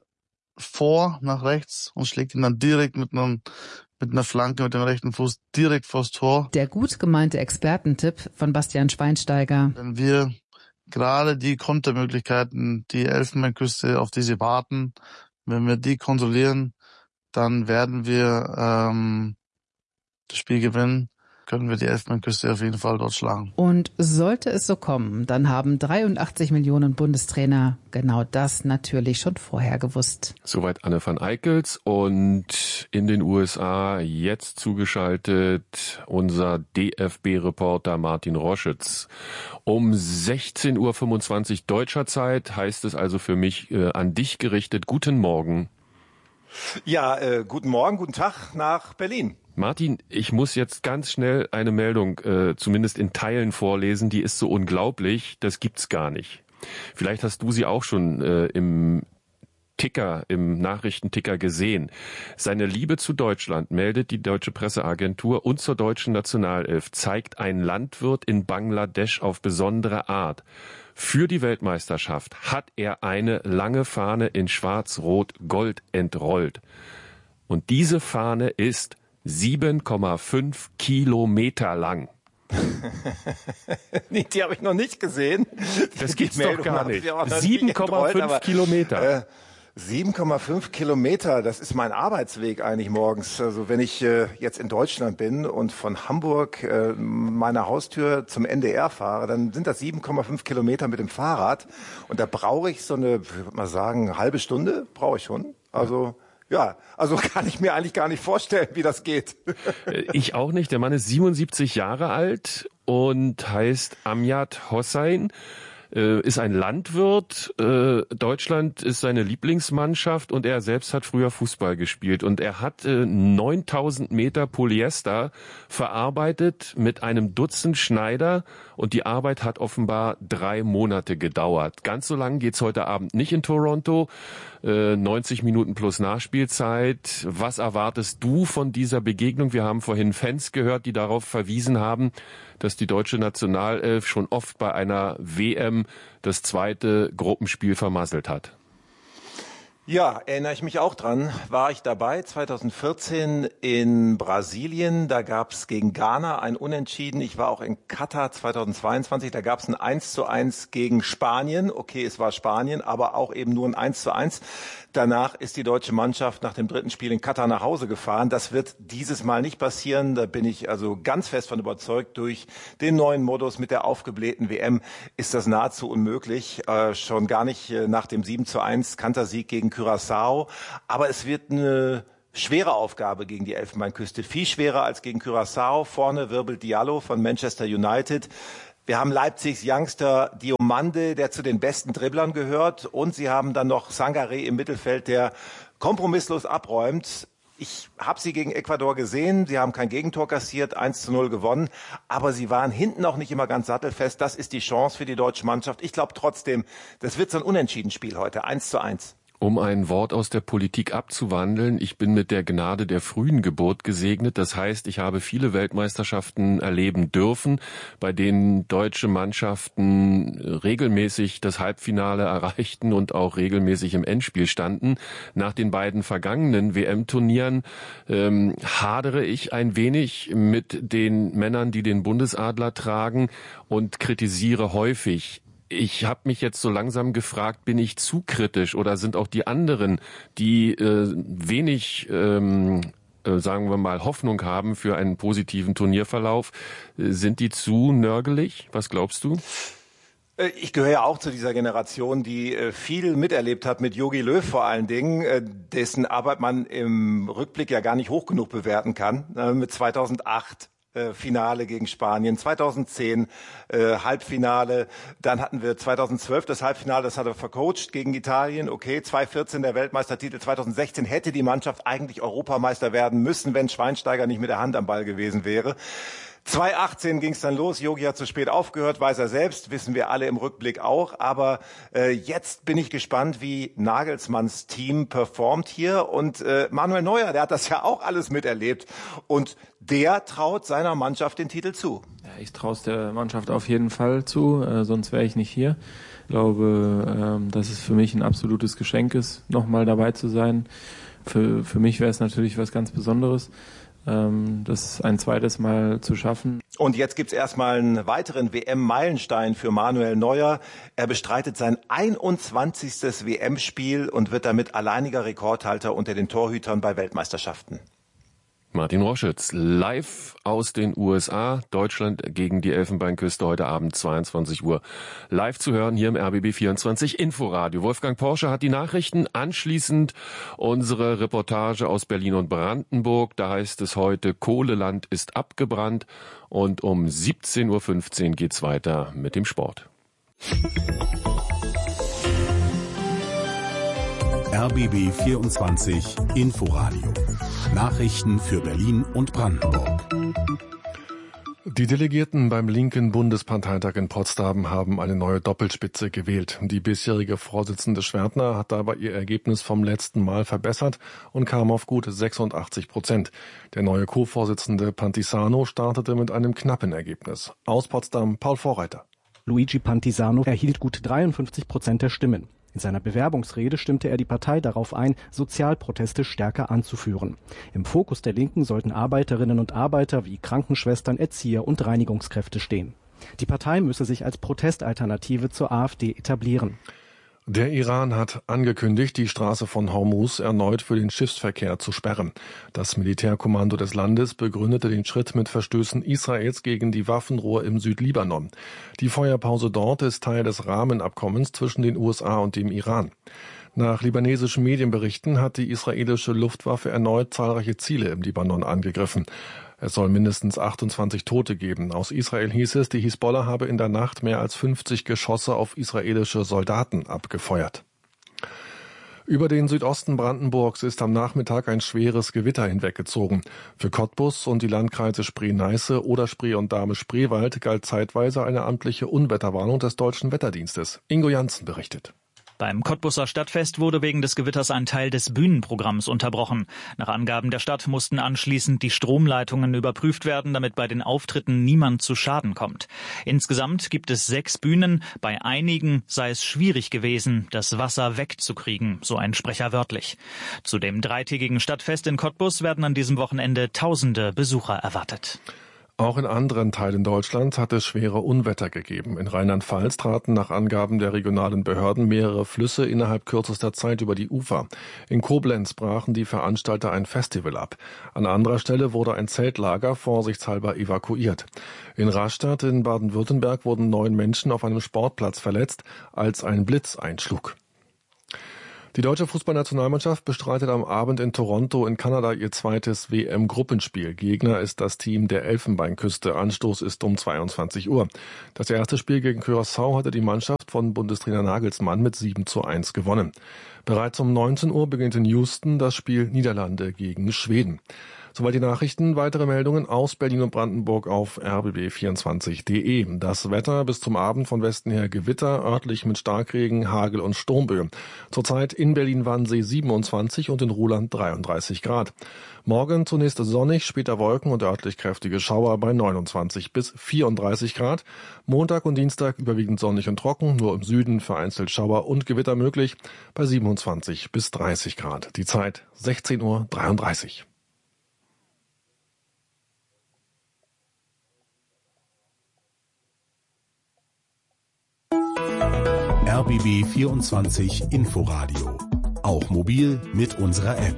vor nach rechts und schlägt ihn dann direkt mit einem mit einer Flanke mit dem rechten Fuß direkt vors Tor. Der gut gemeinte Expertentipp von Bastian Schweinsteiger. Wenn wir gerade die Kontermöglichkeiten, die Elfenbeinküste, auf die sie warten, wenn wir die kontrollieren, dann werden wir ähm, das Spiel gewinnen. Können wir die Elfenbeinküste auf jeden Fall dort schlagen. Und sollte es so kommen, dann haben dreiundachtzig Millionen Bundestrainer genau das natürlich schon vorher gewusst. Soweit Anne van Eickels und in den U S A jetzt zugeschaltet unser D F B-Reporter Martin Roschitz. Um sechzehn Uhr fünfundzwanzig deutscher Zeit heißt es also für mich äh, an dich gerichtet. Guten Morgen. Ja, äh, guten Morgen, guten Tag nach Berlin. Martin, ich muss jetzt ganz schnell eine Meldung, äh, zumindest in Teilen vorlesen, die ist so unglaublich, das gibt's gar nicht. Vielleicht hast du sie auch schon äh, im Ticker, im Nachrichtenticker gesehen. Seine Liebe zu Deutschland, meldet die deutsche Presseagentur, und zur deutschen Nationalelf zeigt ein Landwirt in Bangladesch auf besondere Art. Für die Weltmeisterschaft hat er eine lange Fahne in Schwarz-Rot-Gold entrollt. Und diese Fahne ist sieben Komma fünf Kilometer lang. Nee, die habe ich noch nicht gesehen. Das gibt's doch gar nicht. sieben Komma fünf Kilometer. Äh, sieben Komma fünf Kilometer, das ist mein Arbeitsweg eigentlich morgens. Also wenn ich äh, jetzt in Deutschland bin und von Hamburg äh, meiner Haustür zum N D R fahre, dann sind das sieben Komma fünf Kilometer mit dem Fahrrad. Und da brauche ich so eine, ich würde mal sagen, eine halbe Stunde brauche ich schon. Also ja, also kann ich mir eigentlich gar nicht vorstellen, wie das geht. Ich auch nicht. Der Mann ist siebenundsiebzig Jahre alt und heißt Amjad Hossain. Ist ein Landwirt, Deutschland ist seine Lieblingsmannschaft und er selbst hat früher Fußball gespielt und er hat neuntausend Meter Polyester verarbeitet mit einem Dutzend Schneider und die Arbeit hat offenbar drei Monate gedauert. Ganz so lang geht's heute Abend nicht in Toronto, neunzig Minuten plus Nachspielzeit. Was erwartest du von dieser Begegnung? Wir haben vorhin Fans gehört, die darauf verwiesen haben, dass die deutsche Nationalelf schon oft bei einer W M das zweite Gruppenspiel vermasselt hat. Ja, erinnere ich mich auch dran. War ich dabei zweitausendvierzehn in Brasilien. Da gab es gegen Ghana ein Unentschieden. Ich war auch in Katar zweitausendzweiundzwanzig. Da gab es ein eins zu eins gegen Spanien. Okay, es war Spanien, aber auch eben nur ein eins zu eins. Danach ist die deutsche Mannschaft nach dem dritten Spiel in Katar nach Hause gefahren. Das wird dieses Mal nicht passieren. Da bin ich also ganz fest von überzeugt. Durch den neuen Modus mit der aufgeblähten W M ist das nahezu unmöglich. Äh, schon gar nicht äh, nach dem sieben zu eins Kantersieg gegen Curaçao. Aber es wird eine schwere Aufgabe gegen die Elfenbeinküste. Viel schwerer als gegen Curaçao. Vorne wirbelt Diallo von Manchester United. Wir haben Leipzigs Youngster Diomande, der zu den besten Dribblern gehört. Und sie haben dann noch Sangaré im Mittelfeld, der kompromisslos abräumt. Ich habe sie gegen Ecuador gesehen. Sie haben kein Gegentor kassiert, eins zu null gewonnen. Aber sie waren hinten auch nicht immer ganz sattelfest. Das ist die Chance für die deutsche Mannschaft. Ich glaube trotzdem, das wird so ein Unentschieden-Spiel heute, eins zu eins. Um ein Wort aus der Politik abzuwandeln, ich bin mit der Gnade der frühen Geburt gesegnet. Das heißt, ich habe viele Weltmeisterschaften erleben dürfen, bei denen deutsche Mannschaften regelmäßig das Halbfinale erreichten und auch regelmäßig im Endspiel standen. Nach den beiden vergangenen W M-Turnieren ähm, hadere ich ein wenig mit den Männern, die den Bundesadler tragen, und kritisiere häufig. Ich habe mich jetzt so langsam gefragt, bin ich zu kritisch oder sind auch die anderen, die äh, wenig, ähm, äh, sagen wir mal, Hoffnung haben für einen positiven Turnierverlauf, äh, sind die zu nörgelig? Was glaubst du? Ich gehöre ja auch zu dieser Generation, die viel miterlebt hat mit Jogi Löw vor allen Dingen, dessen Arbeit man im Rückblick ja gar nicht hoch genug bewerten kann, mit zweitausendacht. Finale gegen Spanien, zweitausendzehn äh, Halbfinale, dann hatten wir zweitausendzwölf das Halbfinale, das hat er vercoacht gegen Italien, okay, zweitausendvierzehn der Weltmeistertitel, zweitausendsechzehn hätte die Mannschaft eigentlich Europameister werden müssen, wenn Schweinsteiger nicht mit der Hand am Ball gewesen wäre. zweitausendachtzehn ging es dann los, Jogi hat zu spät aufgehört, weiß er selbst, wissen wir alle im Rückblick auch, aber äh, jetzt bin ich gespannt, wie Nagelsmanns Team performt hier, und äh, Manuel Neuer, der hat das ja auch alles miterlebt, und der traut seiner Mannschaft den Titel zu. Ja, ich traue es der Mannschaft auf jeden Fall zu, äh, sonst wäre ich nicht hier. Ich glaube, ähm, dass es für mich ein absolutes Geschenk ist, nochmal dabei zu sein. Für, für mich wäre es natürlich was ganz Besonderes, das ein zweites Mal zu schaffen. Und jetzt gibt's erstmal einen weiteren W M-Meilenstein für Manuel Neuer. Er bestreitet sein einundzwanzigstes W M-Spiel und wird damit alleiniger Rekordhalter unter den Torhütern bei Weltmeisterschaften. Martin Roschütz, live aus den U S A, Deutschland gegen die Elfenbeinküste, heute Abend zweiundzwanzig Uhr. Live zu hören hier im R B B vierundzwanzig Inforadio. Wolfgang Porsche hat die Nachrichten, anschließend unsere Reportage aus Berlin und Brandenburg. Da heißt es heute, Kohleland ist abgebrannt, und um siebzehn Uhr fünfzehn geht's weiter mit dem Sport. R B B vierundzwanzig Inforadio. Nachrichten für Berlin und Brandenburg. Die Delegierten beim linken Bundesparteitag in Potsdam haben eine neue Doppelspitze gewählt. Die bisherige Vorsitzende Schwertner hat dabei ihr Ergebnis vom letzten Mal verbessert und kam auf gut sechsundachtzig Prozent. Der neue Co-Vorsitzende Pantisano startete mit einem knappen Ergebnis. Aus Potsdam Paul Vorreiter. Luigi Pantisano erhielt gut dreiundfünfzig Prozent der Stimmen. In seiner Bewerbungsrede stimmte er die Partei darauf ein, Sozialproteste stärker anzuführen. Im Fokus der Linken sollten Arbeiterinnen und Arbeiter wie Krankenschwestern, Erzieher und Reinigungskräfte stehen. Die Partei müsse sich als Protestalternative zur AfD etablieren. Der Iran hat angekündigt, die Straße von Hormuz erneut für den Schiffsverkehr zu sperren. Das Militärkommando des Landes begründete den Schritt mit Verstößen Israels gegen die Waffenruhe im Südlibanon. Die Feuerpause dort ist Teil des Rahmenabkommens zwischen den U S A und dem Iran. Nach libanesischen Medienberichten hat die israelische Luftwaffe erneut zahlreiche Ziele im Libanon angegriffen. Es soll mindestens achtundzwanzig Tote geben. Aus Israel hieß es, die Hisbollah habe in der Nacht mehr als fünfzig Geschosse auf israelische Soldaten abgefeuert. Über den Südosten Brandenburgs ist am Nachmittag ein schweres Gewitter hinweggezogen. Für Cottbus und die Landkreise Spree-Neiße, Oder-Spree und Dahme-Spreewald galt zeitweise eine amtliche Unwetterwarnung des Deutschen Wetterdienstes. Ingo Janssen berichtet. Beim Cottbuser Stadtfest wurde wegen des Gewitters ein Teil des Bühnenprogramms unterbrochen. Nach Angaben der Stadt mussten anschließend die Stromleitungen überprüft werden, damit bei den Auftritten niemand zu Schaden kommt. Insgesamt gibt es sechs Bühnen. Bei einigen sei es schwierig gewesen, das Wasser wegzukriegen, so ein Sprecher wörtlich. Zu dem dreitägigen Stadtfest in Cottbus werden an diesem Wochenende tausende Besucher erwartet. Auch in anderen Teilen Deutschlands hat es schwere Unwetter gegeben. In Rheinland-Pfalz traten nach Angaben der regionalen Behörden mehrere Flüsse innerhalb kürzester Zeit über die Ufer. In Koblenz brachen die Veranstalter ein Festival ab. An anderer Stelle wurde ein Zeltlager vorsichtshalber evakuiert. In Rastatt in Baden-Württemberg wurden neun Menschen auf einem Sportplatz verletzt, als ein Blitz einschlug. Die deutsche Fußballnationalmannschaft bestreitet am Abend in Toronto in Kanada ihr zweites W M-Gruppenspiel. Gegner ist das Team der Elfenbeinküste. Anstoß ist um zweiundzwanzig Uhr. Das erste Spiel gegen Curaçao hatte die Mannschaft von Bundestrainer Nagelsmann mit sieben zu eins gewonnen. Bereits um neunzehn Uhr beginnt in Houston das Spiel Niederlande gegen Schweden. Soweit die Nachrichten. Weitere Meldungen aus Berlin und Brandenburg auf r b b vierundzwanzig punkt d e. Das Wetter bis zum Abend von Westen her Gewitter, örtlich mit Starkregen, Hagel und Sturmböen. Zurzeit in Berlin-Wannsee siebenundzwanzig und in Ruhland dreiunddreißig Grad. Morgen zunächst sonnig, später Wolken und örtlich kräftige Schauer bei neunundzwanzig bis vierunddreißig Grad. Montag und Dienstag überwiegend sonnig und trocken, nur im Süden vereinzelt Schauer und Gewitter möglich bei siebenundzwanzig bis dreißig Grad. Die Zeit sechzehn Uhr dreiunddreißig. R B B vierundzwanzig Inforadio. Auch mobil mit unserer App.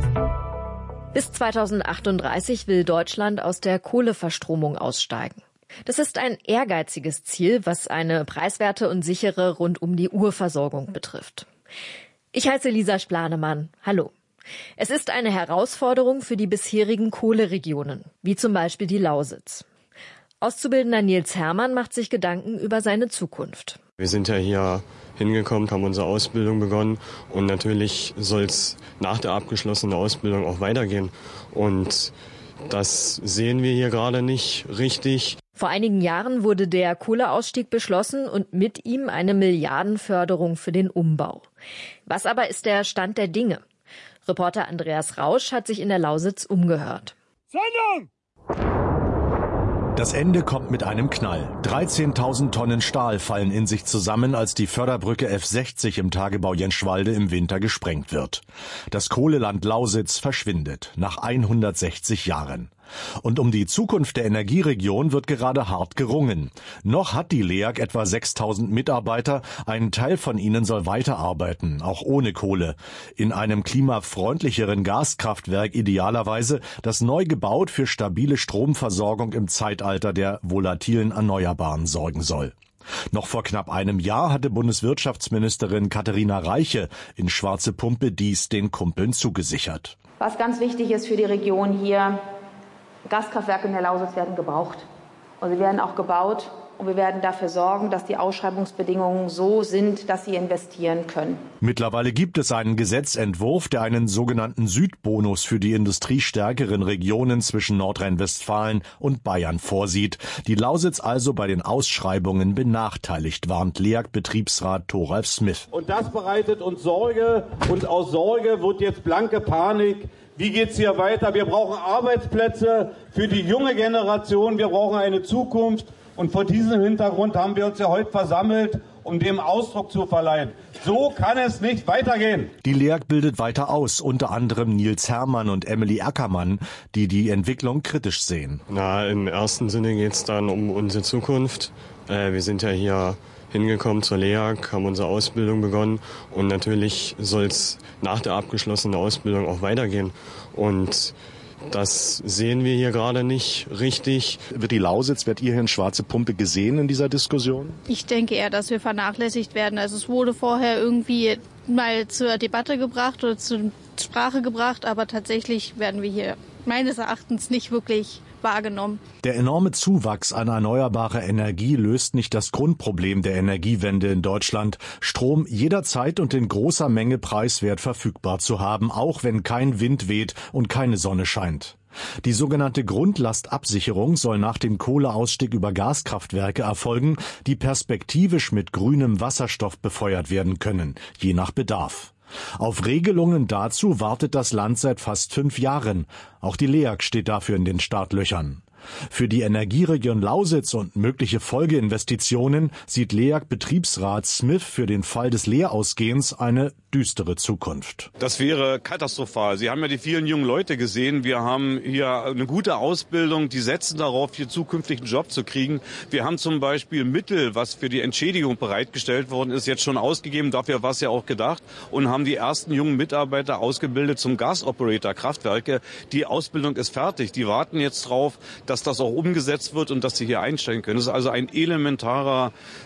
Bis zweitausendachtunddreißig will Deutschland aus der Kohleverstromung aussteigen. Das ist ein ehrgeiziges Ziel, was eine preiswerte und sichere Rund-um-die-Uhr-Versorgung betrifft. Ich heiße Lisa Splanemann. Hallo. Es ist eine Herausforderung für die bisherigen Kohleregionen, wie zum Beispiel die Lausitz. Auszubildender Nils Hermann macht sich Gedanken über seine Zukunft. Wir sind ja hier hingekommen, haben unsere Ausbildung begonnen und natürlich soll es nach der abgeschlossenen Ausbildung auch weitergehen. Und das sehen wir hier gerade nicht richtig. Vor einigen Jahren wurde der Kohleausstieg beschlossen und mit ihm eine Milliardenförderung für den Umbau. Was aber ist der Stand der Dinge? Reporter Andreas Rausch hat sich in der Lausitz umgehört. Sendung! Das Ende kommt mit einem Knall. dreizehntausend Tonnen Stahl fallen in sich zusammen, als die Förderbrücke F sechzig im Tagebau Jenschwalde im Winter gesprengt wird. Das Kohleland Lausitz verschwindet nach hundertsechzig Jahren. Und um die Zukunft der Energieregion wird gerade hart gerungen. Noch hat die L E A G etwa sechstausend Mitarbeiter. Ein Teil von ihnen soll weiterarbeiten, auch ohne Kohle. In einem klimafreundlicheren Gaskraftwerk idealerweise, das neu gebaut für stabile Stromversorgung im Zeitalter der volatilen Erneuerbaren sorgen soll. Noch vor knapp einem Jahr hatte Bundeswirtschaftsministerin Katharina Reiche in Schwarze Pumpe dies den Kumpeln zugesichert. Was ganz wichtig ist für die Region hier: Gaskraftwerke in der Lausitz werden gebraucht. Und sie werden auch gebaut. Und wir werden dafür sorgen, dass die Ausschreibungsbedingungen so sind, dass sie investieren können. Mittlerweile gibt es einen Gesetzentwurf, der einen sogenannten Südbonus für die industriestärkeren Regionen zwischen Nordrhein-Westfalen und Bayern vorsieht. Die Lausitz also bei den Ausschreibungen benachteiligt, warnt L E A G-Betriebsrat Thoralf Smith. Und das bereitet uns Sorge. Und aus Sorge wird jetzt blanke Panik. Wie geht's hier weiter? Wir brauchen Arbeitsplätze für die junge Generation. Wir brauchen eine Zukunft. Und vor diesem Hintergrund haben wir uns ja heute versammelt, um dem Ausdruck zu verleihen. So kann es nicht weitergehen. Die L E A G bildet weiter aus, unter anderem Nils Hermann und Emily Ackermann, die die Entwicklung kritisch sehen. Na, im ersten Sinne geht's dann um unsere Zukunft. Äh, wir sind ja hier hingekommen zur L E A G, haben unsere Ausbildung begonnen und natürlich soll es nach der abgeschlossenen Ausbildung auch weitergehen. Und das sehen wir hier gerade nicht richtig. Wird die Lausitz, wird ihr hier in Schwarze Pumpe gesehen in dieser Diskussion? Ich denke eher, dass wir vernachlässigt werden. Also es wurde vorher irgendwie mal zur Debatte gebracht oder zur Sprache gebracht, aber tatsächlich werden wir hier meines Erachtens nicht wirklich wahrgenommen. Der enorme Zuwachs an erneuerbarer Energie löst nicht das Grundproblem der Energiewende in Deutschland: Strom jederzeit und in großer Menge preiswert verfügbar zu haben, auch wenn kein Wind weht und keine Sonne scheint. Die sogenannte Grundlastabsicherung soll nach dem Kohleausstieg über Gaskraftwerke erfolgen, die perspektivisch mit grünem Wasserstoff befeuert werden können, je nach Bedarf. Auf Regelungen dazu wartet das Land seit fast fünf Jahren. Auch die L E A G steht dafür in den Startlöchern. Für die Energieregion Lausitz und mögliche Folgeinvestitionen sieht L E A G-Betriebsrat Smith für den Fall des Leerausgehens eine düstere Zukunft. Das wäre katastrophal. Sie haben ja die vielen jungen Leute gesehen. Wir haben hier eine gute Ausbildung. Die setzen darauf, hier zukünftig einen Job zu kriegen. Wir haben zum Beispiel Mittel, was für die Entschädigung bereitgestellt worden ist, jetzt schon ausgegeben. Dafür war es ja auch gedacht. Und haben die ersten jungen Mitarbeiter ausgebildet zum Gasoperator Kraftwerke. Die Ausbildung ist fertig. Die warten jetzt drauf, dass das auch umgesetzt wird und dass sie hier einsteigen können. Das ist also ein elementarer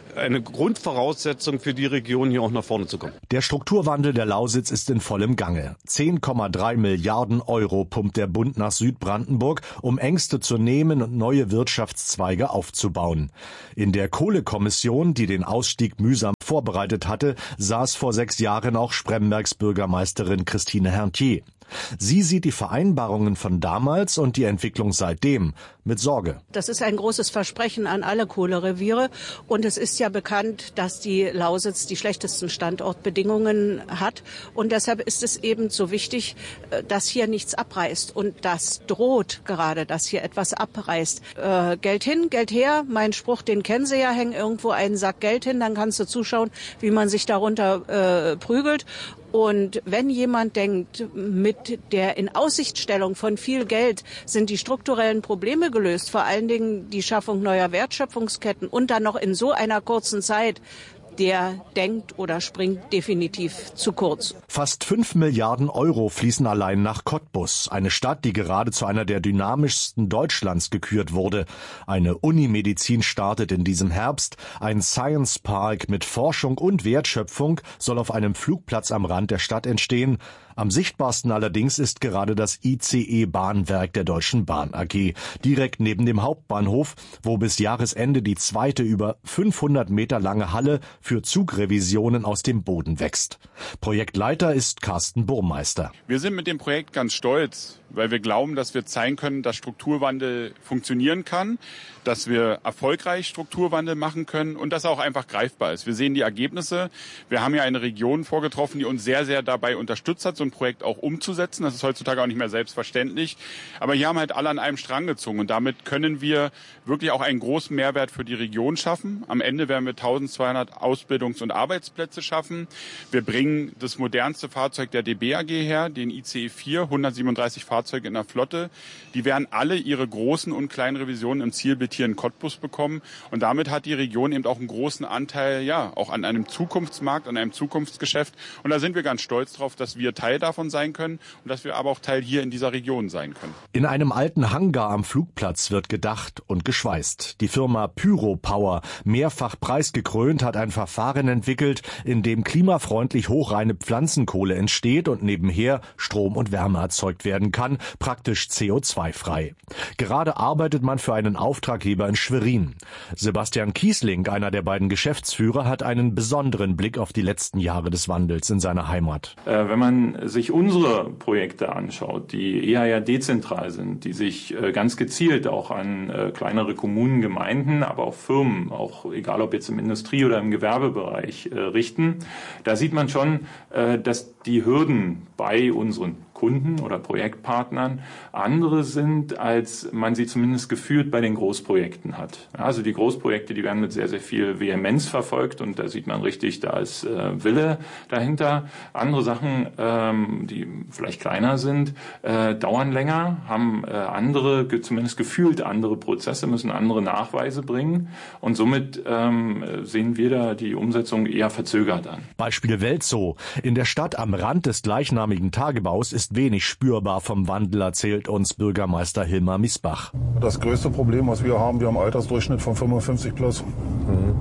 eine Grundvoraussetzung für die Region, hier auch nach vorne zu kommen. Der Strukturwandel der Lausitz ist in vollem Gange. zehn Komma drei Milliarden Euro pumpt der Bund nach Südbrandenburg, um Ängste zu nehmen und neue Wirtschaftszweige aufzubauen. In der Kohlekommission, die den Ausstieg mühsam vorbereitet hatte, saß vor sechs Jahren auch Sprembergs Bürgermeisterin Christine Herrntier. Sie sieht die Vereinbarungen von damals und die Entwicklung seitdem mit Sorge. Das ist ein großes Versprechen an alle Kohlereviere. Und es ist ja bekannt, dass die Lausitz die schlechtesten Standortbedingungen hat. Und deshalb ist es eben so wichtig, dass hier nichts abreißt. Und das droht gerade, dass hier etwas abreißt. Äh, Geld hin, Geld her. Mein Spruch, den kennen Sie ja, hängen irgendwo einen Sack Geld hin. Dann kannst du zuschauen, wie man sich darunter äh, prügelt. Und wenn jemand denkt, mit der Inaussichtstellung von viel Geld sind die strukturellen Probleme gelöst, vor allen Dingen die Schaffung neuer Wertschöpfungsketten und dann noch in so einer kurzen Zeit, der denkt oder springt definitiv zu kurz. Fast fünf Milliarden Euro fließen allein nach Cottbus, eine Stadt, die gerade zu einer der dynamischsten Deutschlands gekürt wurde. Eine Unimedizin startet in diesem Herbst. Ein Science Park mit Forschung und Wertschöpfung soll auf einem Flugplatz am Rand der Stadt entstehen. Am sichtbarsten allerdings ist gerade das I C E-Bahnwerk der Deutschen Bahn A G, direkt neben dem Hauptbahnhof, wo bis Jahresende die zweite über fünfhundert Meter lange Halle für Zugrevisionen aus dem Boden wächst. Projektleiter ist Carsten Burmeister. Wir sind mit dem Projekt ganz stolz, weil wir glauben, dass wir zeigen können, dass Strukturwandel funktionieren kann, dass wir erfolgreich Strukturwandel machen können und dass er auch einfach greifbar ist. Wir sehen die Ergebnisse. Wir haben ja eine Region vorgetroffen, die uns sehr, sehr dabei unterstützt hat, so ein Projekt auch umzusetzen. Das ist heutzutage auch nicht mehr selbstverständlich. Aber hier haben halt alle an einem Strang gezogen und damit können wir wirklich auch einen großen Mehrwert für die Region schaffen. Am Ende werden wir eintausendzweihundert Ausbildungs- und Arbeitsplätze schaffen. Wir bringen das modernste Fahrzeug der D B A G her, den I C E vier, hundertsiebenunddreißig Fahrzeuge in der Flotte. Die werden alle ihre großen und kleinen Revisionen im Zielbild hier in Cottbus bekommen. Und damit hat die Region eben auch einen großen Anteil, ja, auch an einem Zukunftsmarkt, an einem Zukunftsgeschäft. Und da sind wir ganz stolz drauf, dass wir Teil davon sein können und dass wir aber auch Teil hier in dieser Region sein können. In einem alten Hangar am Flugplatz wird gedacht und geschweißt. Die Firma Pyropower, mehrfach preisgekrönt, hat ein Verfahren entwickelt, in dem klimafreundlich hochreine Pflanzenkohle entsteht und nebenher Strom und Wärme erzeugt werden kann, praktisch C O zwei frei. Gerade arbeitet man für einen Auftraggeber in Schwerin. Sebastian Kiesling, einer der beiden Geschäftsführer, hat einen besonderen Blick auf die letzten Jahre des Wandels in seiner Heimat. Äh, wenn man sich unsere Projekte anschaut, die eher ja dezentral sind, die sich äh, ganz gezielt auch an äh, kleinere Kommunen, Gemeinden, aber auch Firmen, auch egal ob jetzt im Industrie- oder im Gewerbebereich äh, richten, da sieht man schon, äh, dass die Hürden bei unseren Kunden oder Projektpartnern andere sind, als man sie zumindest gefühlt bei den Großprojekten hat. Also die Großprojekte, die werden mit sehr, sehr viel Vehemenz verfolgt und da sieht man richtig, da ist äh, Wille dahinter. Andere Sachen, ähm, die vielleicht kleiner sind, äh, dauern länger, haben äh, andere, zumindest gefühlt andere Prozesse, müssen andere Nachweise bringen und somit ähm, sehen wir da die Umsetzung eher verzögert an. Beispiel Welzow. In der Stadt am Rand des gleichnamigen Tagebaus ist wenig spürbar vom Wandel, erzählt uns Bürgermeister Hilmar Miesbach. Das größte Problem, was wir haben, wir haben einen Altersdurchschnitt von fünfundfünfzig plus. Mhm.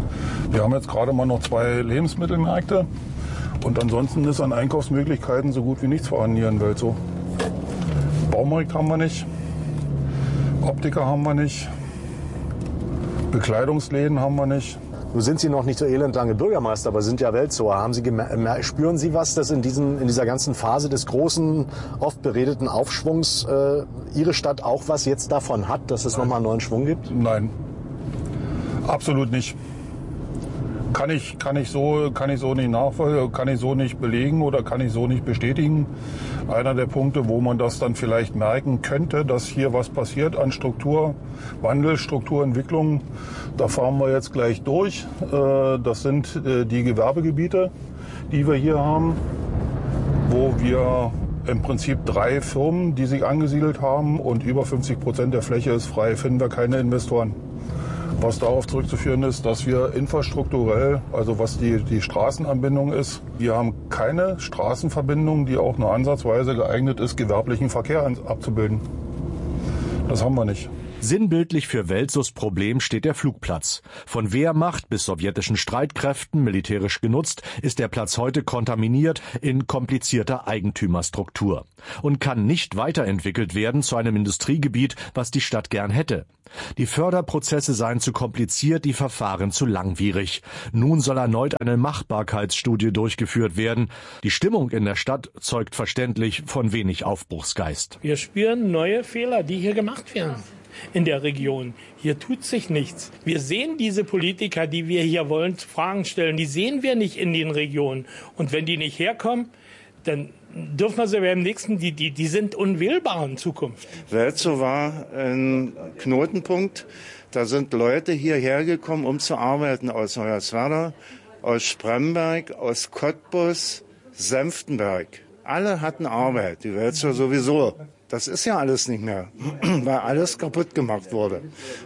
Wir haben jetzt gerade mal noch zwei Lebensmittelmärkte und ansonsten ist an Einkaufsmöglichkeiten so gut wie nichts vorhanden hier in Welzow. Baumarkt haben wir nicht, Optiker haben wir nicht, Bekleidungsläden haben wir nicht. Nun sind Sie noch nicht so elend lange Bürgermeister, aber sind ja Welzower. Haben Sie gemer- spüren Sie was, dass in, diesen, in dieser ganzen Phase des großen, oft beredeten Aufschwungs äh, Ihre Stadt auch was jetzt davon hat, dass es nochmal einen neuen Schwung gibt? Nein, absolut nicht. Kann ich, kann ich so, kann ich so nicht nachvollziehen, kann ich so nicht belegen oder kann ich so nicht bestätigen. Einer der Punkte, wo man das dann vielleicht merken könnte, dass hier was passiert an Strukturwandel, Strukturentwicklung, da fahren wir jetzt gleich durch. Das sind die Gewerbegebiete, die wir hier haben, wo wir im Prinzip drei Firmen, die sich angesiedelt haben und über fünfzig Prozent der Fläche ist frei, finden wir keine Investoren. Was darauf zurückzuführen ist, dass wir infrastrukturell, also was die, die Straßenanbindung ist, wir haben keine Straßenverbindung, die auch nur ansatzweise geeignet ist, gewerblichen Verkehr abzubilden. Das haben wir nicht. Sinnbildlich für Welsos Problem steht der Flugplatz. Von Wehrmacht bis sowjetischen Streitkräften militärisch genutzt, ist der Platz heute kontaminiert in komplizierter Eigentümerstruktur und kann nicht weiterentwickelt werden zu einem Industriegebiet, was die Stadt gern hätte. Die Förderprozesse seien zu kompliziert, die Verfahren zu langwierig. Nun soll erneut eine Machbarkeitsstudie durchgeführt werden. Die Stimmung in der Stadt zeugt verständlich von wenig Aufbruchsgeist. Wir spüren neue Fehler, die hier gemacht werden in der Region. Hier tut sich nichts. Wir sehen diese Politiker, die wir hier wollen, Fragen stellen, die sehen wir nicht in den Regionen. Und wenn die nicht herkommen, dann dürfen wir sie beim nächsten, die, die, die sind unwählbar in Zukunft. Welzow war ein Knotenpunkt. Da sind Leute hierher gekommen, um zu arbeiten, aus Hoyerswerda, aus Spremberg, aus Cottbus, Senftenberg. Alle hatten Arbeit, die Welzow sowieso. Das ist ja alles nicht mehr, weil alles kaputt gemacht wurde.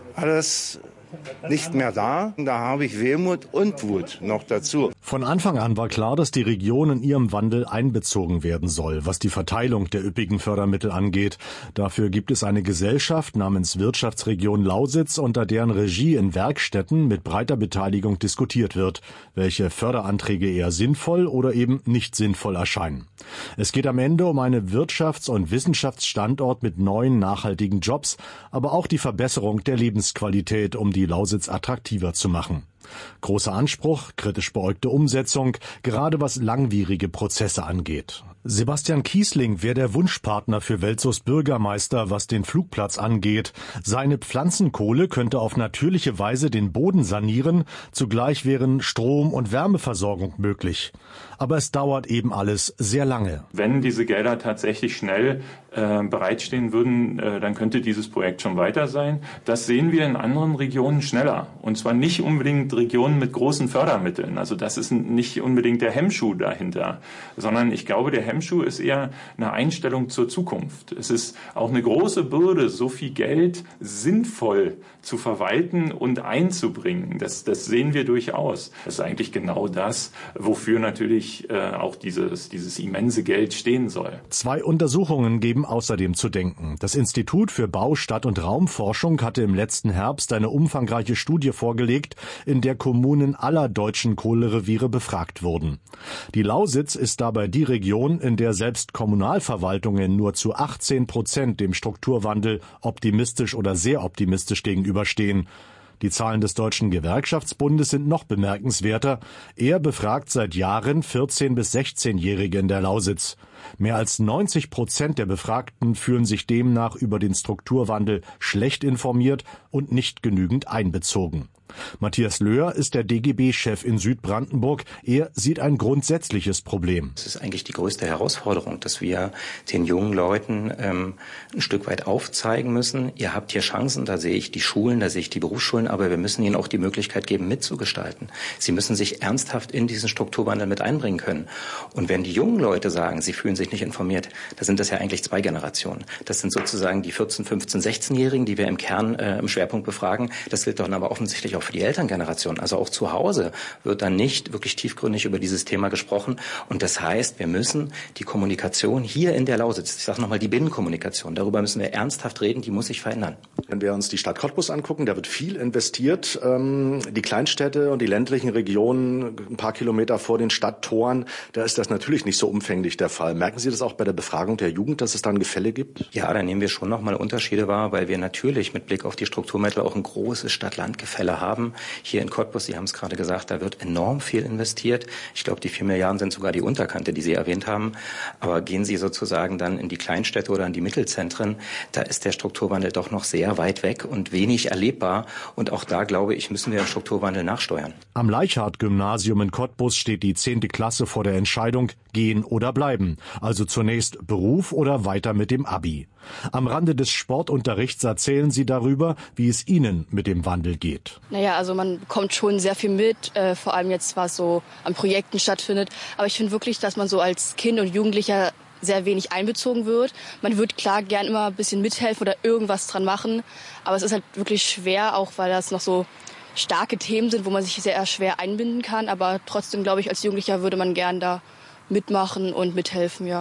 Alles nicht mehr da. Da habe ich Wehmut und Wut noch dazu. Von Anfang an war klar, dass die Region in ihrem Wandel einbezogen werden soll, was die Verteilung der üppigen Fördermittel angeht. Dafür gibt es eine Gesellschaft namens Wirtschaftsregion Lausitz, unter deren Regie in Werkstätten mit breiter Beteiligung diskutiert wird, welche Förderanträge eher sinnvoll oder eben nicht sinnvoll erscheinen. Es geht am Ende um einen Wirtschafts- und Wissenschaftsstandort mit neuen nachhaltigen Jobs, aber auch die Verbesserung der Lebensqualität, um die Lausitz attraktiver zu machen. Großer Anspruch, kritisch beäugte Umsetzung, gerade was langwierige Prozesse angeht. Sebastian Kiesling wäre der Wunschpartner für Welzows Bürgermeister, was den Flugplatz angeht. Seine Pflanzenkohle könnte auf natürliche Weise den Boden sanieren, zugleich wären Strom- und Wärmeversorgung möglich. Aber es dauert eben alles sehr lange. Wenn diese Gelder tatsächlich schnell äh, bereitstehen würden, äh, dann könnte dieses Projekt schon weiter sein. Das sehen wir in anderen Regionen schneller. Und zwar nicht unbedingt Regionen mit großen Fördermitteln. Also das ist nicht unbedingt der Hemmschuh dahinter, sondern ich glaube, der Hemmschuh ist eher eine Einstellung zur Zukunft. Es ist auch eine große Bürde, so viel Geld sinnvoll zu verwalten und einzubringen. Das, das sehen wir durchaus. Das ist eigentlich genau das, wofür natürlich äh, auch dieses, dieses immense Geld stehen soll. Zwei Untersuchungen geben außerdem zu denken. Das Institut für Bau-, Stadt- und Raumforschung hatte im letzten Herbst eine umfangreiche Studie vorgelegt, in der Kommunen aller deutschen Kohlereviere befragt wurden. Die Lausitz ist dabei die Region, in der selbst Kommunalverwaltungen nur zu achtzehn Prozent dem Strukturwandel optimistisch oder sehr optimistisch gegenüberstehen. Die Zahlen des Deutschen Gewerkschaftsbundes sind noch bemerkenswerter. Er befragt seit Jahren vierzehn- bis sechzehnjährige in der Lausitz. Mehr als neunzig Prozent der Befragten fühlen sich demnach über den Strukturwandel schlecht informiert und nicht genügend einbezogen. Matthias Löhr ist der D G B-Chef in Südbrandenburg. Er sieht ein grundsätzliches Problem. Es ist eigentlich die größte Herausforderung, dass wir den jungen Leuten ähm, ein Stück weit aufzeigen müssen. Ihr habt hier Chancen, da sehe ich die Schulen, da sehe ich die Berufsschulen, aber wir müssen ihnen auch die Möglichkeit geben, mitzugestalten. Sie müssen sich ernsthaft in diesen Strukturwandel mit einbringen können. Und wenn die jungen Leute sagen, sie fühlen sich nicht informiert, da sind das ja eigentlich zwei Generationen. Das sind sozusagen die vierzehn-, fünfzehn-, sechzehnjährigen, die wir im Kern äh, im Schwerpunkt befragen. Das gilt dann aber offensichtlich auch für die Elterngeneration. Also auch zu Hause wird dann nicht wirklich tiefgründig über dieses Thema gesprochen. Und das heißt, wir müssen die Kommunikation hier in der Lausitz, ich sage nochmal die Binnenkommunikation, darüber müssen wir ernsthaft reden, die muss sich verändern. Wenn wir uns die Stadt Cottbus angucken, da wird viel investiert. Die Kleinstädte und die ländlichen Regionen, ein paar Kilometer vor den Stadttoren, da ist das natürlich nicht so umfänglich der Fall. Merken Sie das auch bei der Befragung der Jugend, dass es da ein Gefälle gibt? Ja, da nehmen wir schon nochmal Unterschiede wahr, weil wir natürlich mit Blick auf die Strukturmittel auch ein großes Stadt-Land-Gefälle haben. Hier in Cottbus, Sie haben es gerade gesagt, da wird enorm viel investiert. Ich glaube, die vier Milliarden sind sogar die Unterkante, die Sie erwähnt haben. Aber gehen Sie sozusagen dann in die Kleinstädte oder in die Mittelzentren, da ist der Strukturwandel doch noch sehr weit weg und wenig erlebbar. Und auch da, glaube ich, müssen wir den Strukturwandel nachsteuern. Am Leichhardt-Gymnasium in Cottbus steht die zehnte Klasse vor der Entscheidung, gehen oder bleiben. Also zunächst Beruf oder weiter mit dem Abi. Am Rande des Sportunterrichts erzählen sie darüber, wie es ihnen mit dem Wandel geht. Naja, also man bekommt schon sehr viel mit, äh, vor allem jetzt, was so an Projekten stattfindet. Aber ich finde wirklich, dass man so als Kind und Jugendlicher sehr wenig einbezogen wird. Man würde klar gern immer ein bisschen mithelfen oder irgendwas dran machen. Aber es ist halt wirklich schwer, auch weil das noch so starke Themen sind, wo man sich sehr schwer einbinden kann. Aber trotzdem, glaube ich, als Jugendlicher würde man gern da mitmachen und mithelfen, ja.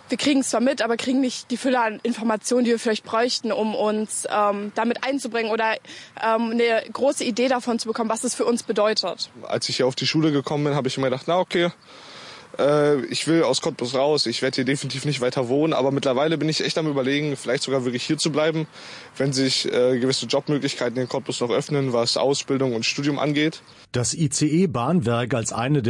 wir kriegen es zwar mit, aber kriegen nicht die Fülle an Informationen, die wir vielleicht bräuchten, um uns ähm, damit einzubringen oder ähm, eine große Idee davon zu bekommen, was es für uns bedeutet. Als ich hier auf die Schule gekommen bin, habe ich mir gedacht, na okay, äh, ich will aus Cottbus raus, ich werde hier definitiv nicht weiter wohnen, aber mittlerweile bin ich echt am Überlegen, vielleicht sogar wirklich hier zu bleiben, wenn sich äh, gewisse Jobmöglichkeiten in Cottbus noch öffnen, was Ausbildung und Studium angeht. Das I C E-Bahnwerk als eine der